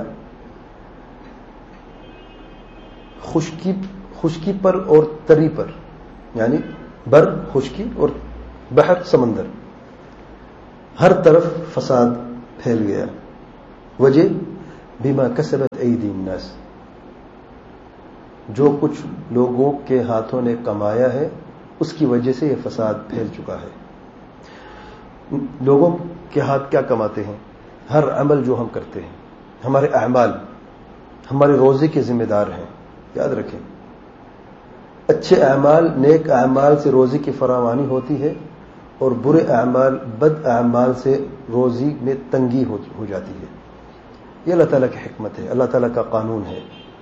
خشکی خشکی پر اور تری پر، یعنی بر خشکی اور بحر سمندر، ہر طرف فساد پھیل گیا۔ وجہ بما کسبت ایدی الناس، جو کچھ لوگوں کے ہاتھوں نے کمایا ہے اس کی وجہ سے یہ فساد پھیل چکا ہے. لوگوں کے ہاتھ کیا کماتے ہیں؟ ہر عمل جو ہم کرتے ہیں، ہمارے اعمال ہمارے روزے کے ذمہ دار ہیں. یاد رکھیں، اچھے اعمال، نیک اعمال سے روزی کی فراوانی ہوتی ہے، اور برے اعمال، بد اعمال سے روزی میں تنگی ہو جاتی ہے. یہ اللہ تعالیٰ کی حکمت ہے، اللہ تعالیٰ کا قانون ہے.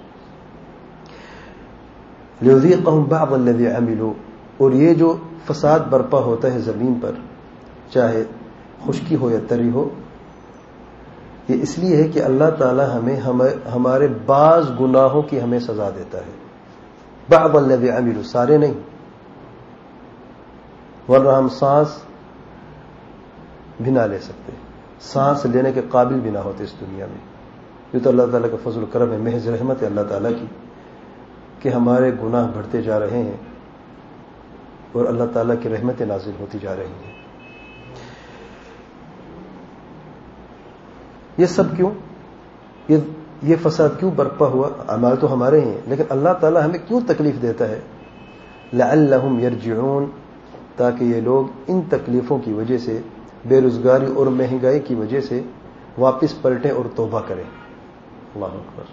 لِيُذِيقَهُمْ بَعْضَ الَّذِي عَمِلُوا، اور یہ جو فساد برپا ہوتا ہے زمین پر، چاہے خشکی ہو یا تری ہو، یہ اس لیے ہے کہ اللہ تعالیٰ ہمیں ہمارے بعض گناہوں کی ہمیں سزا دیتا ہے. بعض الذی عملوا، سارے نہیں، ورنہ ہم سانس بھی نہ لے سکتے، سانس لینے کے قابل بھی نہ ہوتے اس دنیا میں. یہ تو اللہ تعالیٰ کا فضل و کرم ہے، محض رحمت ہے اللہ تعالیٰ کی کہ ہمارے گناہ بڑھتے جا رہے ہیں اور اللہ تعالیٰ کی رحمتیں نازل ہوتی جا رہی ہیں. یہ سب کیوں؟ یہ یہ فساد کیوں برپا ہوا؟ اعمال تو ہمارے ہیں، لیکن اللہ تعالیٰ ہمیں کیوں تکلیف دیتا ہے؟ لعلہم یرجعون، تاکہ یہ لوگ ان تکلیفوں کی وجہ سے، بے روزگاری اور مہنگائی کی وجہ سے واپس پلٹیں اور توبہ کریں. اللہ اکبر،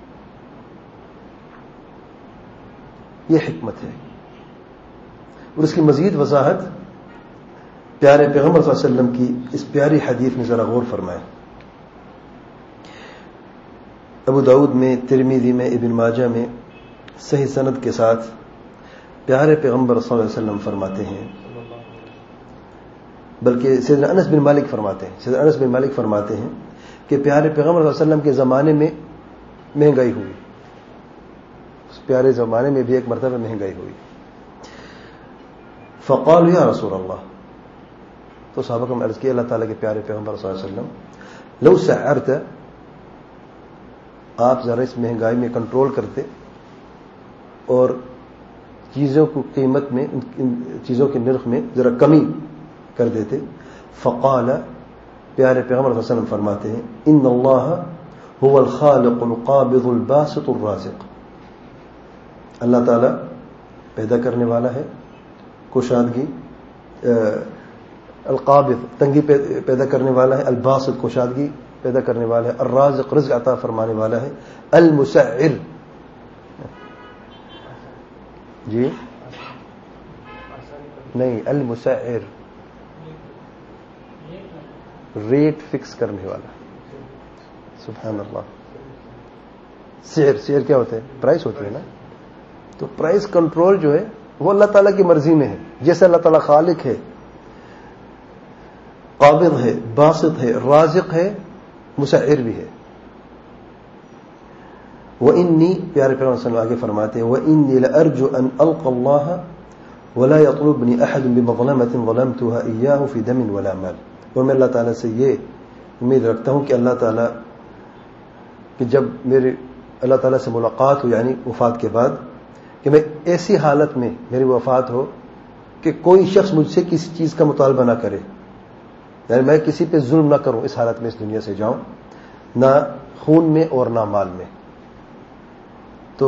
یہ حکمت ہے. اور اس کی مزید وضاحت پیارے پیغمبر صلی اللہ علیہ وسلم کی اس پیاری حدیث میں ذرا غور فرمائیں. ابو داؤد میں، ترمذی میں، ابن ماجہ میں صحیح سند کے ساتھ پیارے پیغمبر صلی اللہ علیہ وسلم فرماتے ہیں، بلکہ سیدنا انس بن مالک فرماتے ہیں سیدنا انس بن مالک فرماتے ہیں کہ پیارے پیغمبر صلی اللہ علیہ وسلم کے زمانے میں مہنگائی ہوئی. اس پیارے زمانے میں بھی ایک مرتبہ مہنگائی ہوئی. فقالوا یا رسول اللہ، تو صحابہ کو عرض کیا اللہ تعالیٰ کے پیارے پیغمبر صلی اللہ علیہ وسلم، لو سعرت، آپ ذرا اس مہنگائی میں کنٹرول کرتے اور چیزوں کی قیمت میں، چیزوں کے نرخ میں ذرا کمی کر دیتے. فقال، پیارے پیغمبر صلی اللہ علیہ وسلم فرماتے ہیں، ان اللہ هو الخالق القابض الباسط الرازق، اللہ تعالیٰ پیدا کرنے والا ہے، کشادگی، القابض تنگی پیدا کرنے والا ہے، الباسط کشادگی پیدا کرنے والا ہے، الرازق رزق عطا فرمانے والا ہے، المسعر، جی نہیں، المسعر ریٹ فکس کرنے والا. سبحان اللہ. سعر سعر کیا ہوتا ہے؟ پرائس ہوتی ہے نا. تو پرائس کنٹرول جو ہے وہ اللہ تعالیٰ کی مرضی میں ہے. جیسے اللہ تعالیٰ خالق ہے، قابض ہے، باسط ہے، رازق ہے، مسعر بھی ہے. وَإِنِّي، پیارے پیغمبر صلی اللہ علیہ وسلم آگے فرماتے ہیں، وَإِنِّي لَأَرْجُو أَنْ أَلْقَ اللَّهَ وَلَا يَطْلُبْنِي أَحَدٌ بِمَظْلَمَةٍ ظَلَمْتُهَا إِيَّاهُ فِي دَمٍ وَلَا مَالٍ. اور میں اللہ تعالیٰ سے یہ امید رکھتا ہوں کہ اللہ تعالیٰ کہ جب میرے اللہ تعالیٰ سے ملاقات ہو، یعنی وفات کے بعد، کہ میں ایسی حالت میں میری وفات ہو کہ کوئی شخص مجھ سے کسی چیز کا مطالبہ نہ کرے، یعنی میں کسی پہ ظلم نہ کروں، اس حالت میں اس دنیا سے جاؤں، نہ خون میں اور نہ مال میں. تو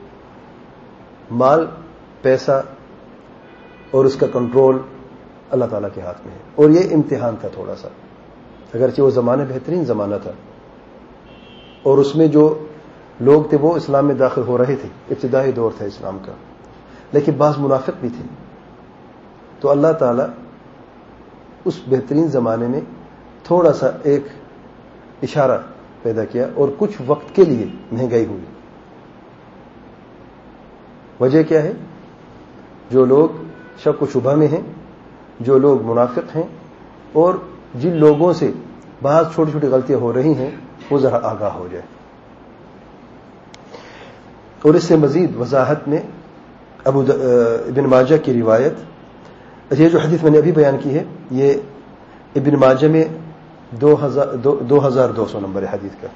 مال، پیسہ اور اس کا کنٹرول اللہ تعالیٰ کے ہاتھ میں ہے. اور یہ امتحان تھا تھوڑا سا، اگرچہ وہ زمانہ بہترین زمانہ تھا، اور اس میں جو لوگ تھے وہ اسلام میں داخل ہو رہے تھے، ابتدائی دور تھا اسلام کا، لیکن بعض منافق بھی تھے. تو اللہ تعالیٰ اس بہترین زمانے میں تھوڑا سا ایک اشارہ پیدا کیا، اور کچھ وقت کے لیے مہنگائی ہوئی. وجہ کیا ہے؟ جو لوگ شک و شبہ میں ہیں، جو لوگ منافق ہیں، اور جن لوگوں سے بعض چھوٹی چھوٹی غلطیاں ہو رہی ہیں، وہ ذرا آگاہ ہو جائے. اور اس سے مزید وضاحت میں ابو ابن ماجہ کی روایت، یہ جو حدیث میں نے ابھی بیان کی ہے، یہ ابن ماجہ میں دو ہزار دو ہزار دو سو نمبر ہے حدیث کا،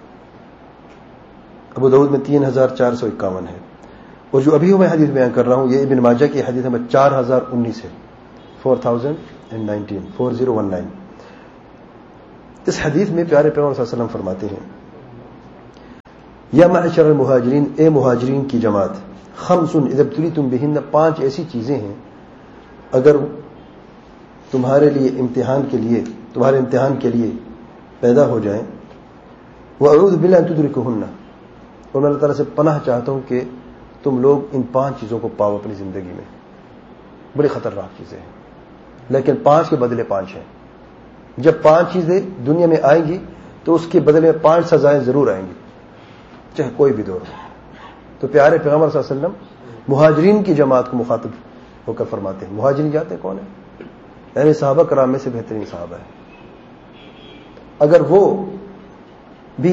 ابو داؤد میں تین ہزار چار سو اکاون ہے، اور جو ابھی میں حدیث بیان کر رہا ہوں یہ ابن ماجہ کی حدیث نمبر چار ہزار انیس ہے، four thousand and nineteen four zero one nine. اس حدیث میں پیارے پیغمبر صلی اللہ علیہ وسلم فرماتے ہیں، یا معشر المہاجرین، اے مہاجرین کی جماعت، خمس اذا ابتلیتم بہن، پانچ ایسی چیزیں ہیں اگر تمہارے لیے امتحان کے لیے تمہارے امتحان کے لیے پیدا ہو جائیں، وَأَعُوذُ بِاللَّهِ أَن تُدْرِكُهُنَّ، اور میں اللہ تعالیٰ سے پناہ چاہتا ہوں کہ تم لوگ ان پانچ چیزوں کو پاؤ اپنی زندگی میں. بڑی خطرناک چیزیں ہیں، لیکن پانچ کے بدلے پانچ ہیں. جب پانچ چیزیں دنیا میں آئیں گی تو اس کے بدلے میں پانچ سزائیں ضرور آئیں گی، چاہے کوئی بھی دور ہو. تو پیارے پیغمبر صلی اللہ علیہ وسلم مہاجرین کی جماعت کو مخاطب ہو کر فرماتے ہیں. مہاجرین جاتے ہیں کون ہیں؟ یعنی صحابہ کرام میں سے بہترین صحابہ ہیں. اگر وہ بھی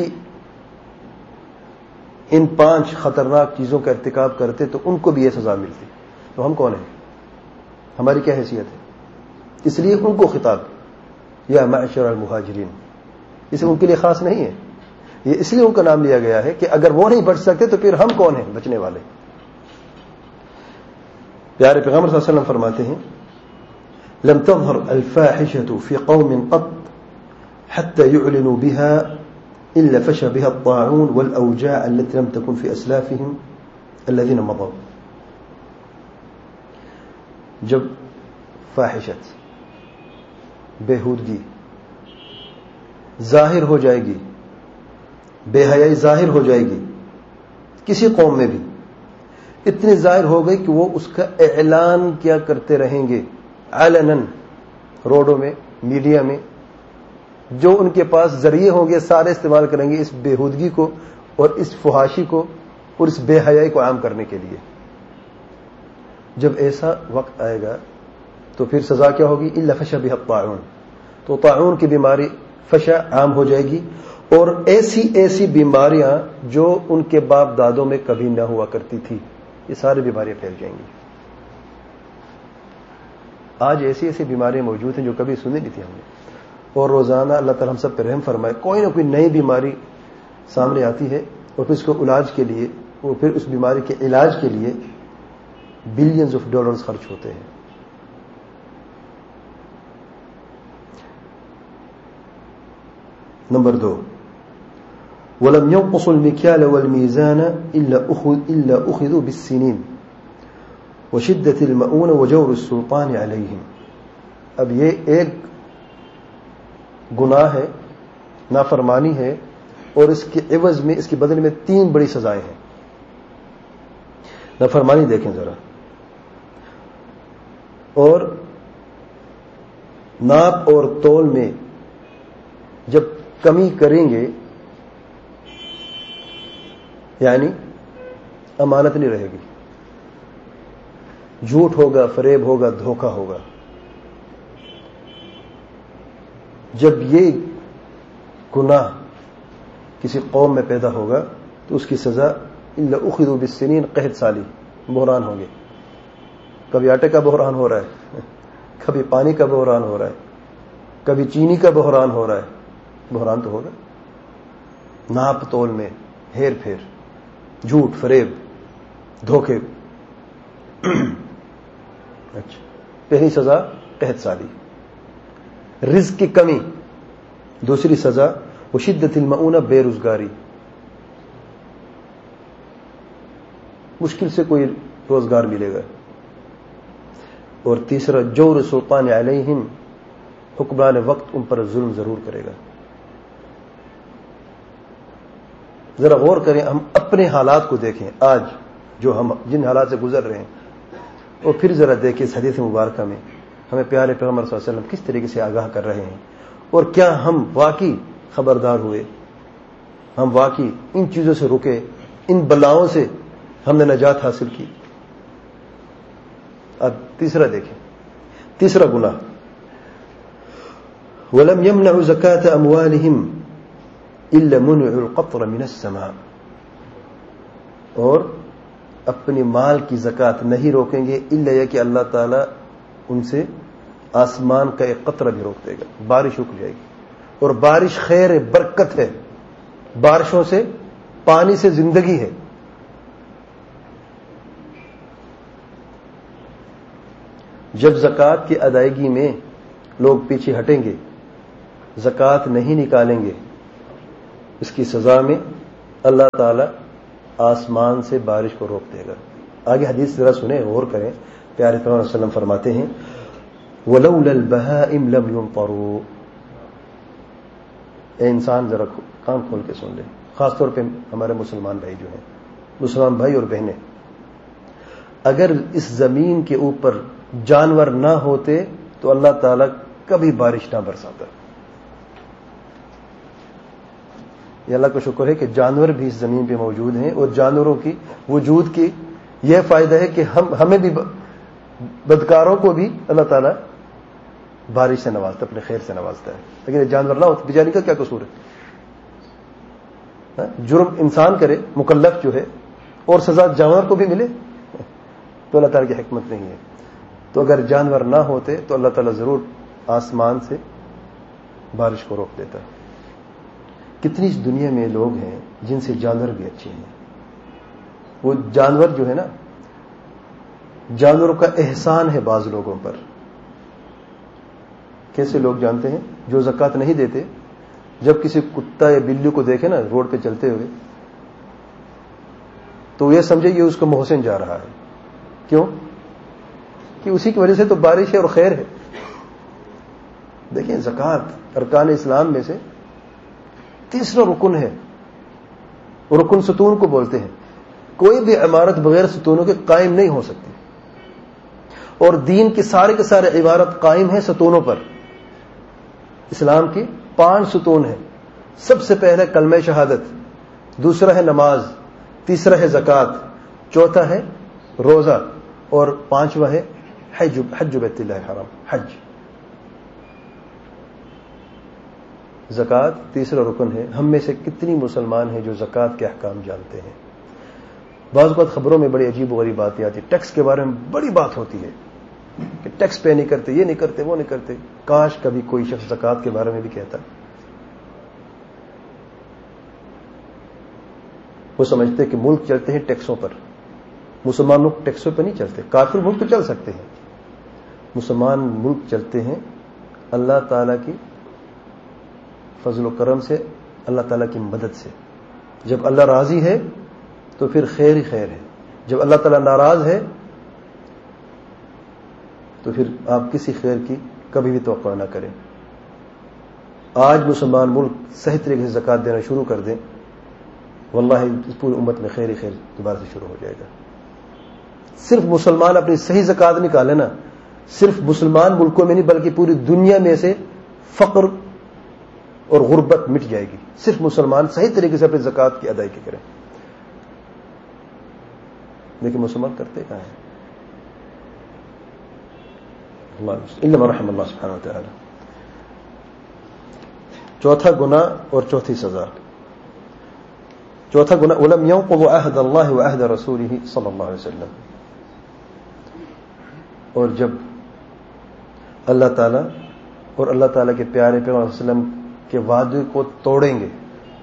ان پانچ خطرناک چیزوں کا ارتکاب کرتے تو ان کو بھی یہ سزا ملتی. تو ہم کون ہیں؟ ہماری کیا حیثیت ہے؟ اس لیے ان کو خطاب یا معشر المہاجرین، اسے ان کے لیے خاص نہیں ہے. یہ اس لیے ان کا نام لیا گیا ہے کہ اگر وہ نہیں بچ سکتے تو پھر ہم کون ہیں بچنے والے. پیارے پیغمبر صلی اللہ علیہ وسلم فرماتے ہیں لم تظهر الفاحشة في قوم قط حتى يعلنوا بها إلا فشى بها الطاعون والأوجاع التي لم تكن في أسلافهم الذين مضوا. جب فاحشت بےہودگی ظاہر ہو جائے گی، بے حیائی ظاہر ہو جائے گی کسی قوم میں بھی، اتنی ظاہر ہو گئی کہ وہ اس کا اعلان کیا کرتے رہیں گے علناً، روڈوں میں، میڈیا میں، جو ان کے پاس ذریعے ہوں گے سارے استعمال کریں گے اس بےہودگی کو اور اس فحاشی کو اور اس بے حیائی کو عام کرنے کے لیے. جب ایسا وقت آئے گا تو پھر سزا کیا ہوگی؟ الا فشى بها الطاعون، تو طاعون کی بیماری فشا عام ہو جائے گی، اور ایسی ایسی بیماریاں جو ان کے باپ دادوں میں کبھی نہ ہوا کرتی تھی، یہ ساری بیماریاں پھیل جائیں گی. آج ایسی ایسی بیماریاں موجود ہیں جو کبھی سنی نہیں تھی ہم نے، اور روزانہ اللہ تعالیٰ ہم سب پہ رحم فرمائے کوئی نہ کوئی نئی بیماری سامنے آتی ہے، اور پھر اس کو علاج کے لیے اور پھر اس بیماری کے علاج کے لیے بلینز آف ڈالرز خرچ ہوتے ہیں. نمبر دو، وَلَمْ يَنْقُصُوا الْمِكْيَالَ وَالْمِيزَانَ إِلَّا أُخِذُوا بِالسِّنِينَ وَشِدَّةِ الْمَؤُونَ وَجَوْرِ السُّلْطَانِ عَلَيْهِمْ. اب یہ ایک گناہ ہے، نافرمانی ہے، اور اس کے عوض میں، اس کے بدلے میں تین بڑی سزائیں ہیں. نافرمانی دیکھیں ذرا، اور ناپ اور تول میں جب کمی کریں گے یعنی امانت نہیں رہے گی، جھوٹ ہوگا، فریب ہوگا، دھوکہ ہوگا. جب یہ گناہ کسی قوم میں پیدا ہوگا تو اس کی سزا الا اخذوا بالسنین، قحط سالی، بحران ہوں گے. کبھی آٹے کا بحران ہو رہا ہے، کبھی پانی کا بحران ہو رہا ہے، کبھی چینی کا بحران ہو رہا ہے. بحران تو ہوگا. ناپ تول میں ہیر پھیر، جھوٹ، فریب، دھوکے. اچھا، پہلی سزا قحط سالی، رزق کی کمی. دوسری سزا وشدت المؤونہ، بے روزگاری، مشکل سے کوئی روزگار ملے گا. اور تیسرا جور سلطان علیہم، حکمران وقت ان پر ظلم ضرور کرے گا. ذرا غور کریں، ہم اپنے حالات کو دیکھیں آج جو ہم جن حالات سے گزر رہے ہیں، اور پھر ذرا دیکھیں اس حدیث مبارکہ میں ہمیں پیارے پیغمبر صلی اللہ علیہ وسلم کس طریقے سے آگاہ کر رہے ہیں، اور کیا ہم واقعی خبردار ہوئے، ہم واقعی ان چیزوں سے رکے، ان بلاؤں سے ہم نے نجات حاصل کی. اب تیسرا دیکھیں، تیسرا گناہ وَلَمْ يَمْنَعُوا زَكَاةَ أَمْوَالِهِمْ إِلَّا مُنِعُوا الْقَطْرَ مِنَ السَّمَاءِ، اور اپنی مال کی زکوٰۃ نہیں روکیں گے الا یہ کہ اللہ تعالیٰ ان سے آسمان کا ایک قطرہ بھی روک دے گا، بارش رک جائے گی. اور بارش خیر ہے، برکت ہے، بارشوں سے، پانی سے زندگی ہے. جب زکوٰۃ کی ادائیگی میں لوگ پیچھے ہٹیں گے، زکوٰۃ نہیں نکالیں گے، اس کی سزا میں اللہ تعالیٰ آسمان سے بارش کو روک دے گا. آگے حدیث ذرا سنیں، غور کریں. پیارے پیغمبر صلی اللہ علیہ وسلم فرماتے ہیں وَلَوْلَا الْبَهَائِمْ لَمْ يُمْطَرُوا. اے انسان ذرا کان کھول کے سن لیں، خاص طور پہ ہمارے مسلمان بھائی جو ہیں، مسلمان بھائی اور بہنیں، اگر اس زمین کے اوپر جانور نہ ہوتے تو اللہ تعالیٰ کبھی بارش نہ برساتا. یہ اللہ کا شکر ہے کہ جانور بھی اس زمین پہ موجود ہیں، اور جانوروں کی وجود کی یہ فائدہ ہے کہ ہم ہمیں بھی بدکاروں کو بھی اللہ تعالیٰ بارش سے نوازتا، اپنے خیر سے نوازتا ہے. لیکن یہ جانور نہ ہوتے بیچارے کا کیا قصور ہے؟ جرم انسان کرے مکلف جو ہے اور سزا جانور کو بھی ملے تو اللہ تعالیٰ کی حکمت نہیں ہے. تو اگر جانور نہ ہوتے تو اللہ تعالیٰ ضرور آسمان سے بارش کو روک دیتا. کتنی اس دنیا میں لوگ ہیں جن سے جانور بھی اچھے ہیں. وہ جانور جو ہے نا، جانوروں کا احسان ہے بعض لوگوں پر. کیسے لوگ جانتے ہیں؟ جو زکوٰۃ نہیں دیتے، جب کسی کتا یا بلی کو دیکھے نا روڈ پہ چلتے ہوئے تو یہ سمجھے یہ اس کو محسن جا رہا ہے. کیوں؟ کہ اسی کی وجہ سے تو بارش ہے اور خیر ہے. دیکھیں، زکوٰۃ ارکان اسلام میں سے تیسرا رکن ہے. رکن ستون کو بولتے ہیں. کوئی بھی عمارت بغیر ستونوں کے قائم نہیں ہو سکتی، اور دین کی سارے کے سارے عبارت قائم ہے ستونوں پر. اسلام کی پانچ ستون ہیں. سب سے پہلے کلمہ شہادت، دوسرا ہے نماز، تیسرا ہے زکوٰۃ، چوتھا ہے روزہ، اور پانچواں ہے حج حج بیت اللہ الحرام، حج. زکوٰۃ تیسرا رکن ہے. ہم میں سے کتنی مسلمان ہیں جو زکوٰۃ کے احکام جانتے ہیں؟ بعض اوقات خبروں میں بڑی عجیب و غریب باتیں آتی. ٹیکس کے بارے میں بڑی بات ہوتی ہے کہ ٹیکس پے نہیں کرتے، یہ نہیں کرتے، وہ نہیں کرتے. کاش کبھی کوئی شخص زکوٰۃ کے بارے میں بھی کہتا. وہ سمجھتے کہ ملک چلتے ہیں ٹیکسوں پر. مسلمان لوگ ٹیکسوں پہ نہیں چلتے. کافر ملک تو چل سکتے ہیں، مسلمان ملک چلتے ہیں اللہ تعالیٰ کی فضل و کرم سے، اللہ تعالیٰ کی مدد سے. جب اللہ راضی ہے تو پھر خیر ہی خیر ہے. جب اللہ تعالیٰ ناراض ہے تو پھر آپ کسی خیر کی کبھی بھی توقع نہ کریں. آج مسلمان ملک صحیح طریقے سے زکوٰۃ دینا شروع کر دیں، واللہ اس پوری امت میں خیر ہی خیر دوبارہ سے شروع ہو جائے گا. صرف مسلمان اپنی صحیح زکوٰۃ نکالے نا، صرف مسلمان ملکوں میں نہیں بلکہ پوری دنیا میں سے فقر اور غربت مٹ جائے گی. صرف مسلمان صحیح طریقے سے اپنی زکوٰۃ کی ادائیگی کریں. لیکن مسلمان کرتے کہاں ہیں؟ اللہ رحم اللہ سبحانہ و تعالی. چوتھا گناہ اور چوتھی سزا. چوتھا گناہ ولم ينقض عهد اللہ وعهد رسولہ صلی اللہ علیہ وسلم. اور جب اللہ تعالیٰ اور اللہ تعالیٰ کے پیارے پیغمبر صلی اللہ علیہ وسلم کے وعدے کو توڑیں گے،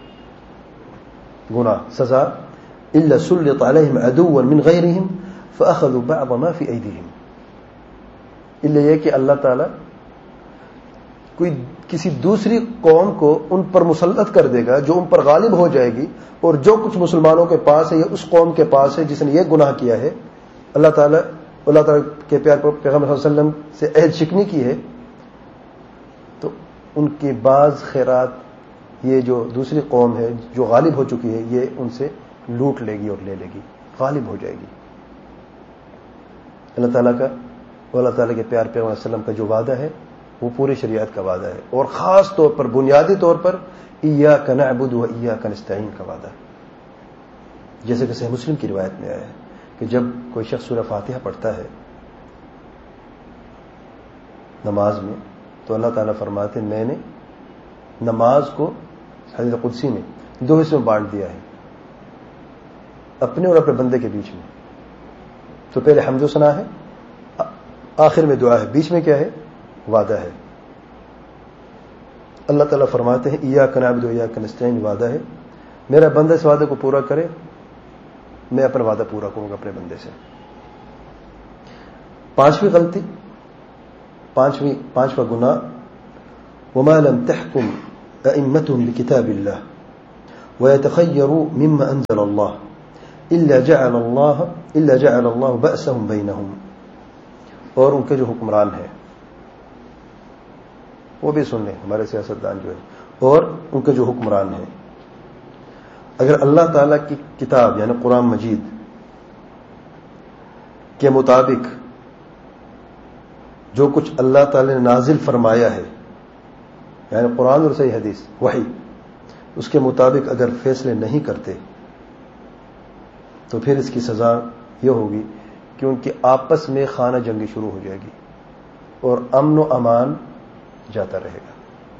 گناہ سزا الا سلط علیہم عدوا من غیرہم فاخذوا بعض ما فی ایدیہم. الا یہ کہ اللہ تعالیٰ کوئی کسی دوسری قوم کو ان پر مسلط کر دے گا جو ان پر غالب ہو جائے گی، اور جو کچھ مسلمانوں کے پاس ہے یہ اس قوم کے پاس ہے جس نے یہ گناہ کیا ہے. اللہ تعالیٰ اللہ تعالیٰ کے پیار پیغمبر صلی اللہ علیہ وسلم سے عہد شکنی کی ہے، تو ان کے بعض خیرات یہ جو دوسری قوم ہے جو غالب ہو چکی ہے یہ ان سے لوٹ لے گی اور لے لے گی، غالب ہو جائے گی. اللہ تعالیٰ کا اور اللہ تعالیٰ کے پیار پیغمبر صلی اللہ علیہ وسلم کا جو وعدہ ہے وہ پوری شریعت کا وعدہ ہے، اور خاص طور پر بنیادی طور پر ایاک نعبد و ایاک نستعین کا وعدہ ہے. جیسے کہ صحیح مسلم کی روایت میں آیا ہے کہ جب کوئی شخص سورہ فاتحہ پڑھتا ہے نماز میں تو اللہ تعالیٰ فرماتے ہیں میں نے نماز کو حدیث قدسی میں دو حصوں میں بانٹ دیا ہے، اپنے اور اپنے بندے کے بیچ میں. تو پہلے حمد و ثنا ہے، آخر میں دعا ہے، بیچ میں کیا ہے؟ وعدہ ہے. اللہ تعالیٰ فرماتے ہیں ایاک نعبد و ایاک نستعین وعدہ ہے، میرا بندہ اس وعدے کو پورا کرے میں اپنا وعدہ پورا کروں گا اپنے بندے سے. پانچویں غلطی، پانچویں پانچواں گناہ وما لم تحکم ائمتهم بکتاب اللہ وَيَتَخَيَّرُوا مِمَّا أَنزَلَ اللَّهُ إِلَّا جَعَلَ اللَّهُ إِلَّا جَعَلَ اللَّهُ بَأْسَهُمْ بَيْنَهُمْ. اور ان کے جو حکمران ہیں وہ بھی سن لیں، ہمارے سیاستدان جو ہے، اور ان کے جو حکمران ہیں، اگر اللہ تعالیٰ کی کتاب یعنی قرآن مجید کے مطابق جو کچھ اللہ تعالیٰ نے نازل فرمایا ہے، یعنی قرآن اور صحیح حدیث وحی، اس کے مطابق اگر فیصلے نہیں کرتے تو پھر اس کی سزا یہ ہوگی کہ ان کے آپس میں خانہ جنگی شروع ہو جائے گی اور امن و امان جاتا رہے گا.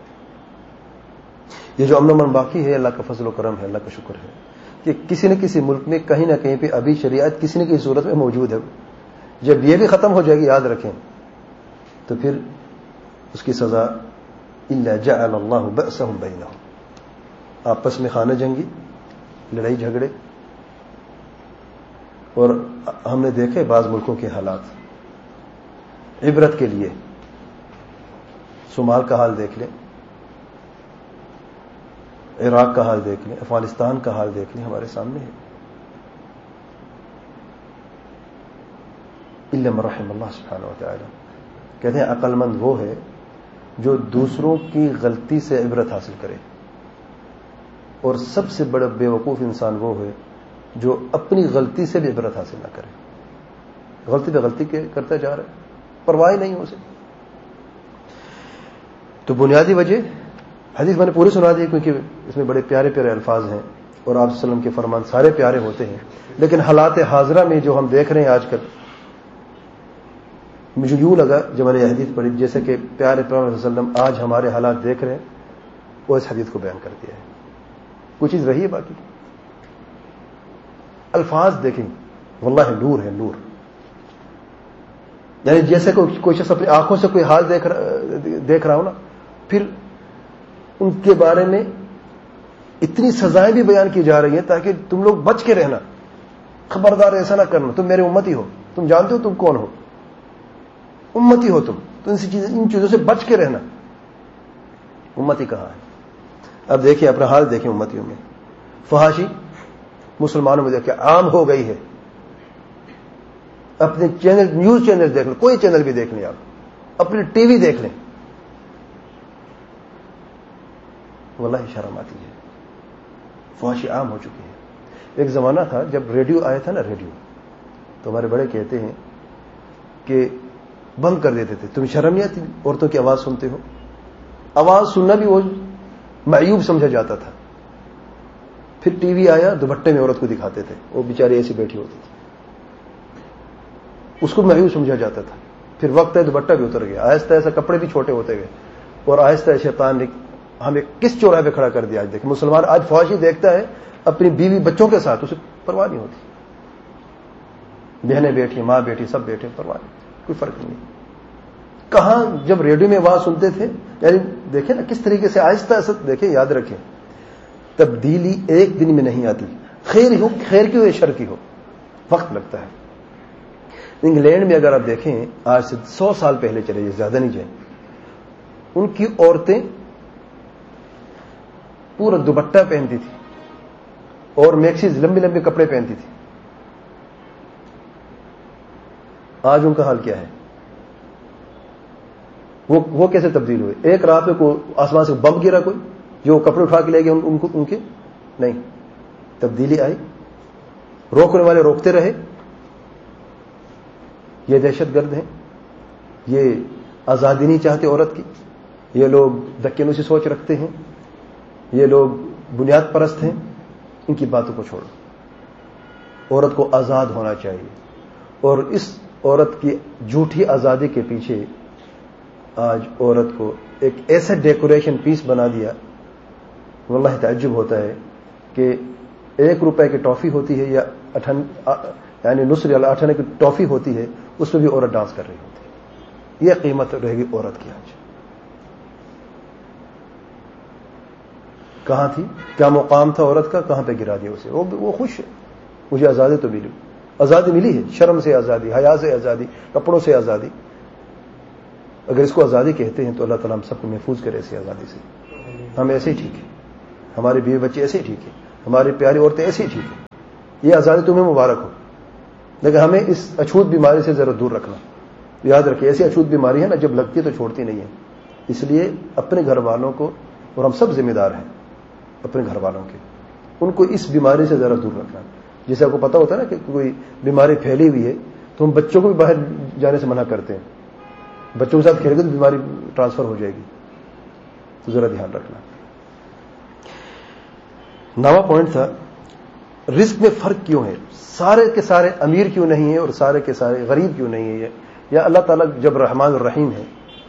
یہ جو امن و امان باقی ہے اللہ کا فضل و کرم ہے، اللہ کا شکر ہے کہ کسی نہ کسی ملک میں کہیں نہ کہیں پہ ابھی شریعت کسی نہ کسی صورت میں موجود ہے. جب یہ بھی ختم ہو جائے گی، یاد رکھیں، تو پھر اس کی سزا الا جعل اللہ بأسهم بینہم، آپس میں خانہ جنگی، لڑائی جھگڑے. اور ہم نے دیکھے بعض ملکوں کے حالات عبرت کے لیے. صومال کا حال دیکھ لیں، عراق کا حال دیکھ لیں، افغانستان کا حال دیکھ لیں، ہمارے سامنے ہے. الا من رحم اللہ سبحانہ و تعالی. کہتے ہیں عقل مند وہ ہے جو دوسروں کی غلطی سے عبرت حاصل کرے، اور سب سے بڑا بے وقوف انسان وہ ہے جو اپنی غلطی سے بھی عبرت حاصل نہ کرے. غلطی پہ غلطی کرتا جا رہا ہے، پرواہ نہیں اسے. تو بنیادی وجہ حدیث میں نے پوری سنا دی کیونکہ اس میں بڑے پیارے پیارے الفاظ ہیں اور آپ صلی اللہ علیہ وسلم کے فرمان سارے پیارے ہوتے ہیں، لیکن حالات حاضرہ میں جو ہم دیکھ رہے ہیں آج کل، مجھے یوں لگا جب میں نے یہ حدیث پڑھی جیسے کہ پیارے پیغمبر صلی اللہ علیہ وسلم آج ہمارے حالات دیکھ رہے ہیں، وہ اس حدیث کو بیان کر دیا ہے. کچھ چیز رہی ہے باقی. الفاظ دیکھیں، واللہ نور ہے، نور. یعنی جیسے کوئی شخص اپنی آنکھوں سے کوئی حال دیکھ رہا دیکھ رہا ہو نا، پھر ان کے بارے میں اتنی سزائیں بھی بیان کی جا رہی ہیں تاکہ تم لوگ بچ کے رہنا، خبردار ایسا نہ کرنا، تم میرے امتی ہو، تم جانتے ہو تم کون ہو، امتی ہو تم، تو ان چیزوں ان چیزوں سے بچ کے رہنا. امتی کہاں ہے؟ اب دیکھیں اپنا حال دیکھیں امتیوں میں. فحاشی مسلمانوں میں دیکھیں عام ہو گئی ہے. اپنے چینل، نیوز چینل دیکھ لیں، کوئی چینل بھی دیکھ لیں، آپ اپنی ٹی وی دیکھ لیں، واللہ شرم آتی ہے. فحاشی عام ہو چکی ہے. ایک زمانہ تھا جب ریڈیو آیا تھا نا، ریڈیو تو ہمارے بڑے کہتے ہیں کہ بند کر دیتے تھے. تمہیں شرم نہیں آتی عورتوں کی آواز سنتے ہو؟ آواز سننا بھی وہ معیوب سمجھا جاتا تھا. پھر ٹی وی آیا، دوپٹے میں عورت کو دکھاتے تھے، وہ بیچاری ایسی بیٹھی ہوتی تھی، اس کو معیوب سمجھا جاتا تھا. پھر وقت ہے دوپٹہ بھی اتر گیا، آہستہ آہستہ کپڑے بھی چھوٹے ہوتے گئے، اور آہستہ شیطان نے ہمیں کس چوراہے پہ کھڑا کر دیا. آج دیکھ مسلمان آج فحاشی دیکھتا ہے اپنی بیوی بچوں کے ساتھ، اسے پرواہ نہیں ہوتی. بہنیں بیٹھی، ماں بیٹھی، سب بیٹھے، پرواہ نہیں، کوئی فرق نہیں. کہاں جب ریڈیو میں آواز سنتے تھے، یعنی دیکھیں نا کس طریقے سے آہستہ آہستہ. دیکھیں یاد رکھیں، تبدیلی ایک دن میں نہیں آتی، خیر ہو خیر کی ہو یا شر کی ہو، وقت لگتا ہے. انگلینڈ میں اگر آپ دیکھیں آج سے سو سال پہلے چلے جائیں، زیادہ نہیں جائیں، ان کی عورتیں پورا دوپٹہ پہنتی تھی اور میکسیز لمبے لمبے کپڑے پہنتی تھی. آج ان کا حال کیا ہے؟ وہ وہ کیسے تبدیل ہوئے؟ ایک رات میں کوئی آسمان سے بم گرا کوئی جو کپڑے اٹھا کے لے گئے ان, ان کو ان کے نہیں. تبدیلی آئی، روکنے والے روکتے رہے. یہ دہشت گرد ہیں، یہ آزادی نہیں چاہتے عورت کی، یہ لوگ دکینوں سے سوچ رکھتے ہیں، یہ لوگ بنیاد پرست ہیں. ان کی باتوں کو چھوڑو. عورت کو آزاد ہونا چاہیے، اور اس عورت کی جھوٹی آزادی کے پیچھے آج عورت کو ایک ایسا ڈیکوریشن پیس بنا دیا، واللہ تعجب ہوتا ہے کہ ایک روپے کی ٹافی ہوتی ہے یا اٹھن یعنی نصر یا اٹھانے کی ٹافی ہوتی ہے، اس میں بھی عورت ڈانس کر رہی ہوتی ہے. یہ قیمت رہے گی عورت کی. آج کہاں تھی؟ کیا مقام تھا عورت کا؟ کہاں پہ گرا دیا اسے. وہ وہ خوش ہے، مجھے آزادی تو ملی، آزادی ملی ہے، شرم سے آزادی، حیا سے آزادی، کپڑوں سے آزادی. اگر اس کو آزادی کہتے ہیں تو اللہ تعالیٰ ہم سب کو محفوظ کرے ایسی آزادی سے. ہم ایسے ہی ٹھیک ہے، ہمارے بیوی بچے ایسے ہی ٹھیک ہے. ہماری پیاری عورتیں ایسی ٹھیک ہیں, یہ آزادی تمہیں مبارک ہو, لیکن ہمیں اس اچھوت بیماری سے ذرا دور رکھنا. یاد رکھیے ایسی اچھوت بیماری ہے نا, جب لگتی ہے تو چھوڑتی نہیں ہے. اس لیے اپنے گھر والوں کو, اور ہم سب ذمہ دار ہیں اپنے گھر والوں کے, ان کو اس بیماری سے ذرا دور رکھنا. جیسے آپ کو پتا ہوتا ہے نا کہ کوئی بیماری پھیلی ہوئی ہے تو ہم بچوں کو بھی باہر جانے سے منع کرتے ہیں, بچوں کے ساتھ کھیلے گے تو بیماری ٹرانسفر ہو جائے گی, تو ذرا دھیان رکھنا. نواں پوائنٹ تھا رزق میں فرق کیوں ہے, سارے کے سارے امیر کیوں نہیں ہیں اور سارے کے سارے غریب کیوں نہیں ہیں, یا اللہ تعالیٰ جب رحمان الرحیم ہے,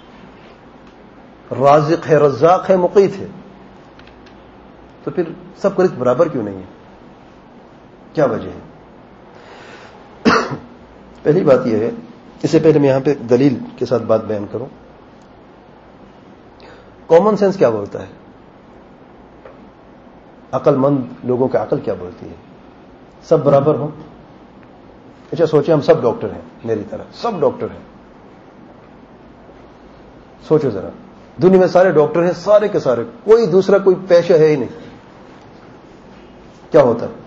رازق ہے, رزاق ہے, مقیت ہے, تو پھر سب کا رزق برابر کیوں نہیں ہے, کیا وجہ ہے؟ پہلی بات یہ ہے, اس سے پہلے میں یہاں پہ دلیل کے ساتھ بات بیان کروں. کامن سینس کیا بولتا ہے, عقل مند لوگوں کی عقل کیا بولتی ہے؟ سب برابر ہوں. اچھا سوچیں ہم سب ڈاکٹر ہیں, میری طرح سب ڈاکٹر ہیں. سوچو ذرا, دنیا میں سارے ڈاکٹر ہیں, سارے کے سارے, کوئی دوسرا کوئی پیشہ ہے ہی نہیں, کیا ہوتا ہے؟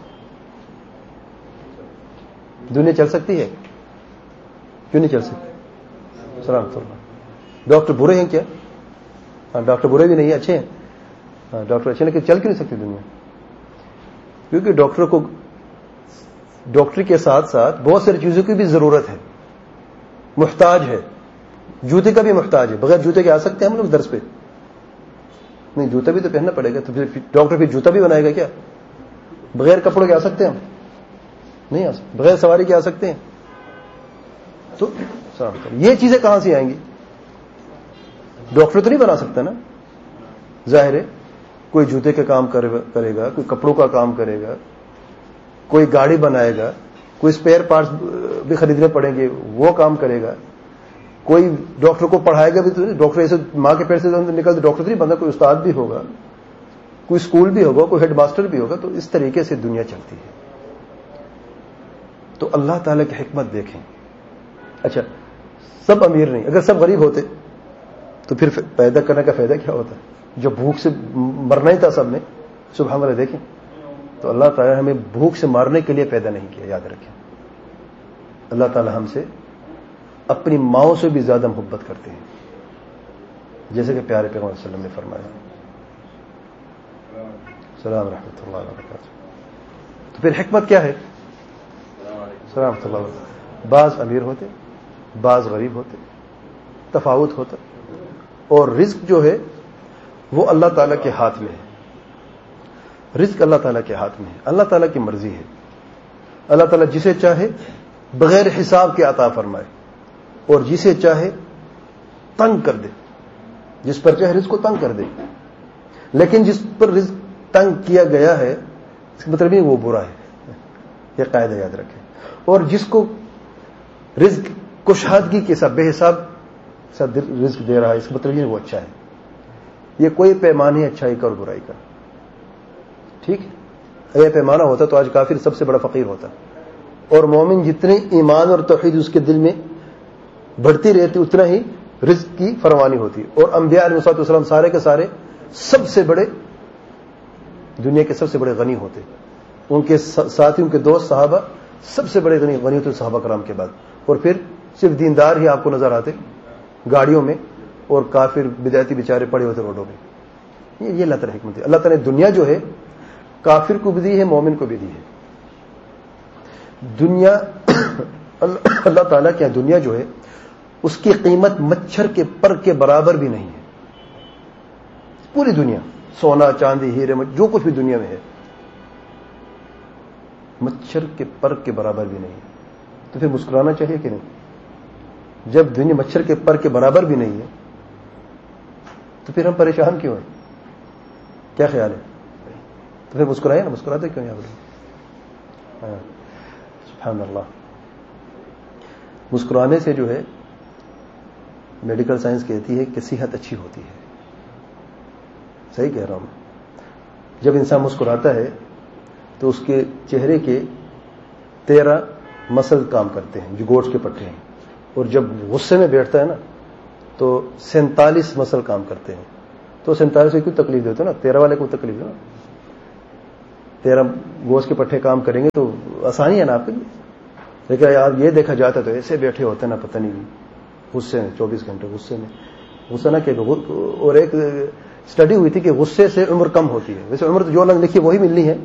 دنیا چل سکتی ہے؟ کیوں نہیں چل سکتی؟ سلام اللہ. ڈاکٹر برے ہیں کیا؟ ہاں ڈاکٹر برے بھی نہیں ہیں, اچھے ہیں. ہاں ڈاکٹر اچھے, لیکن چل کیوں نہیں سکتی دنیا؟ کیونکہ ڈاکٹر کو ڈاکٹری کے ساتھ ساتھ بہت ساری چیزوں کی بھی ضرورت ہے, محتاج ہے. جوتے کا بھی محتاج ہے, بغیر جوتے کے آ سکتے ہیں ہم لوگ درس پہ؟ نہیں, جوتا بھی تو پہننا پڑے گا. تو پھر ڈاکٹر پھر جوتا بھی بنائے گا کیا؟ بغیر کپڑوں کے آ سکتے ہیں ہم؟ نہیں آ سکتے. بغیر سواری کے آ سکتے ہیں؟ تو یہ چیزیں کہاں سے آئیں گی؟ ڈاکٹر تو نہیں بنا سکتا نا, ظاہر ہے. کوئی جوتے کا کام کرے گا, کوئی کپڑوں کا کام کرے گا, کوئی گاڑی بنائے گا, کوئی اسپیئر پارٹس بھی خریدنے پڑیں گے, وہ کام کرے گا. کوئی ڈاکٹر کو پڑھائے گا بھی تو ڈاکٹر ایسے ماں کے پیٹ سے نکلتے ڈاکٹر تو نہیں بنتا, کوئی استاد بھی ہوگا, کوئی اسکول بھی ہوگا, کوئی ہیڈ ماسٹر بھی ہوگا. تو اس طریقے سے دنیا چلتی ہے. تو اللہ تعالیٰ کی حکمت دیکھیں. اچھا سب امیر نہیں, اگر سب غریب ہوتے تو پھر پیدا کرنے کا فائدہ کیا ہوتا؟ جو بھوک سے مرنا ہی تھا سب نے. سبحان اللہ. دیکھیں تو اللہ تعالیٰ ہمیں بھوک سے مارنے کے لیے پیدا نہیں کیا, یاد رکھیں. اللہ تعالیٰ ہم سے اپنی ماؤں سے بھی زیادہ محبت کرتے ہیں, جیسے کہ پیارے پیغمبر صلی اللہ علیہ وسلم نے فرمایا. السلام رحمۃ اللہ وبرکاتہ. تو پھر حکمت کیا ہے؟ السلام رحمۃ اللہ وبرکاتہ. بعض امیر ہوتے, بعض غریب ہوتے, تفاوت ہوتا, اور رزق جو ہے وہ اللہ تعالیٰ کے ہاتھ میں ہے. رزق اللہ تعالیٰ کے ہاتھ میں ہے, اللہ تعالیٰ کی مرضی ہے. اللہ تعالیٰ جسے چاہے بغیر حساب کے عطا فرمائے, اور جسے چاہے تنگ کر دے. جس پر چاہے رزق کو تنگ کر دے. لیکن جس پر رزق تنگ کیا گیا ہے اس کا مطلب نہیں وہ برا ہے, یہ قاعدہ یاد رکھیں. اور جس کو رزق کشادگی کے ساتھ بے حساب ساتھ رزق دے رہا ہے اس کا مطلب نہیں وہ اچھا ہے. یہ کوئی پیمانہ ہے اچھائی کا اور برائی کا, ٹھیک ہے. اگر یہ پیمانہ ہوتا تو آج کافر سب سے بڑا فقیر ہوتا, اور مومن جتنے ایمان اور توحید اس کے دل میں بڑھتی رہتی اتنا ہی رزق کی فراوانی ہوتی. اور انبیاء علیہ الصلوۃ والسلام سارے کے سارے سب سے بڑے, دنیا کے سب سے بڑے غنی ہوتے. ان کے ساتھی, ان کے دوست صحابہ سب سے بڑے غنی غنی ہوتے صحابہ کرام کے بعد. اور پھر صرف دیندار ہی آپ کو نظر آتے گاڑیوں میں, اور کافر بدعتی بیچارے پڑے ہوتے روڈوں میں. یہ اللہ تعالیٰ حکمت ہے. اللہ تعالیٰ نے دنیا جو ہے کافر کو بھی دی ہے, مومن کو بھی دی ہے. دنیا اللہ تعالیٰ کی دنیا جو ہے اس کی قیمت مچھر کے پر کے برابر بھی نہیں ہے. پوری دنیا, سونا چاندی ہیرے جو کچھ بھی دنیا میں ہے, مچھر کے پر کے برابر بھی نہیں ہے. تو پھر مسکرانا چاہیے کہ نہیں؟ جب دنیا مچھر کے پر کے برابر بھی نہیں ہے تو پھر ہم پریشان کیوں ہیں؟ کیا خیال ہے؟ تو پھر مسکرائے نا, مسکراتے کیوں نہیں آپ لوگ؟ سبحان اللہ. مسکرانے سے جو ہے میڈیکل سائنس کہتی ہے کہ صحت اچھی ہوتی ہے. صحیح کہہ رہا ہوں. جب انسان مسکراتا ہے تو اس کے چہرے کے تیرہ مسل کام کرتے ہیں جو گوشت کے پٹھے ہیں, اور جب غصے میں بیٹھتا ہے نا تو سینتالیس مسل کام کرتے ہیں. تو سینتالیس کو کیوں تکلیف دیتے نا, تیرہ والے کو تکلیف دو نا. تیرہ گوشت کے پٹھے کام کریں گے تو آسانی ہے نا آپ کے لیے. لیکن آپ یہ دیکھا جاتا تو ایسے بیٹھے ہوتے نا پتہ نہیں غصے میں چوبیس گھنٹے غصے میں غصہ نہ کہ. اور ایک اسٹڈی ہوئی تھی کہ غصے سے عمر کم ہوتی ہے. ویسے عمر تو جو الگ لکھی وہی ملنی ہے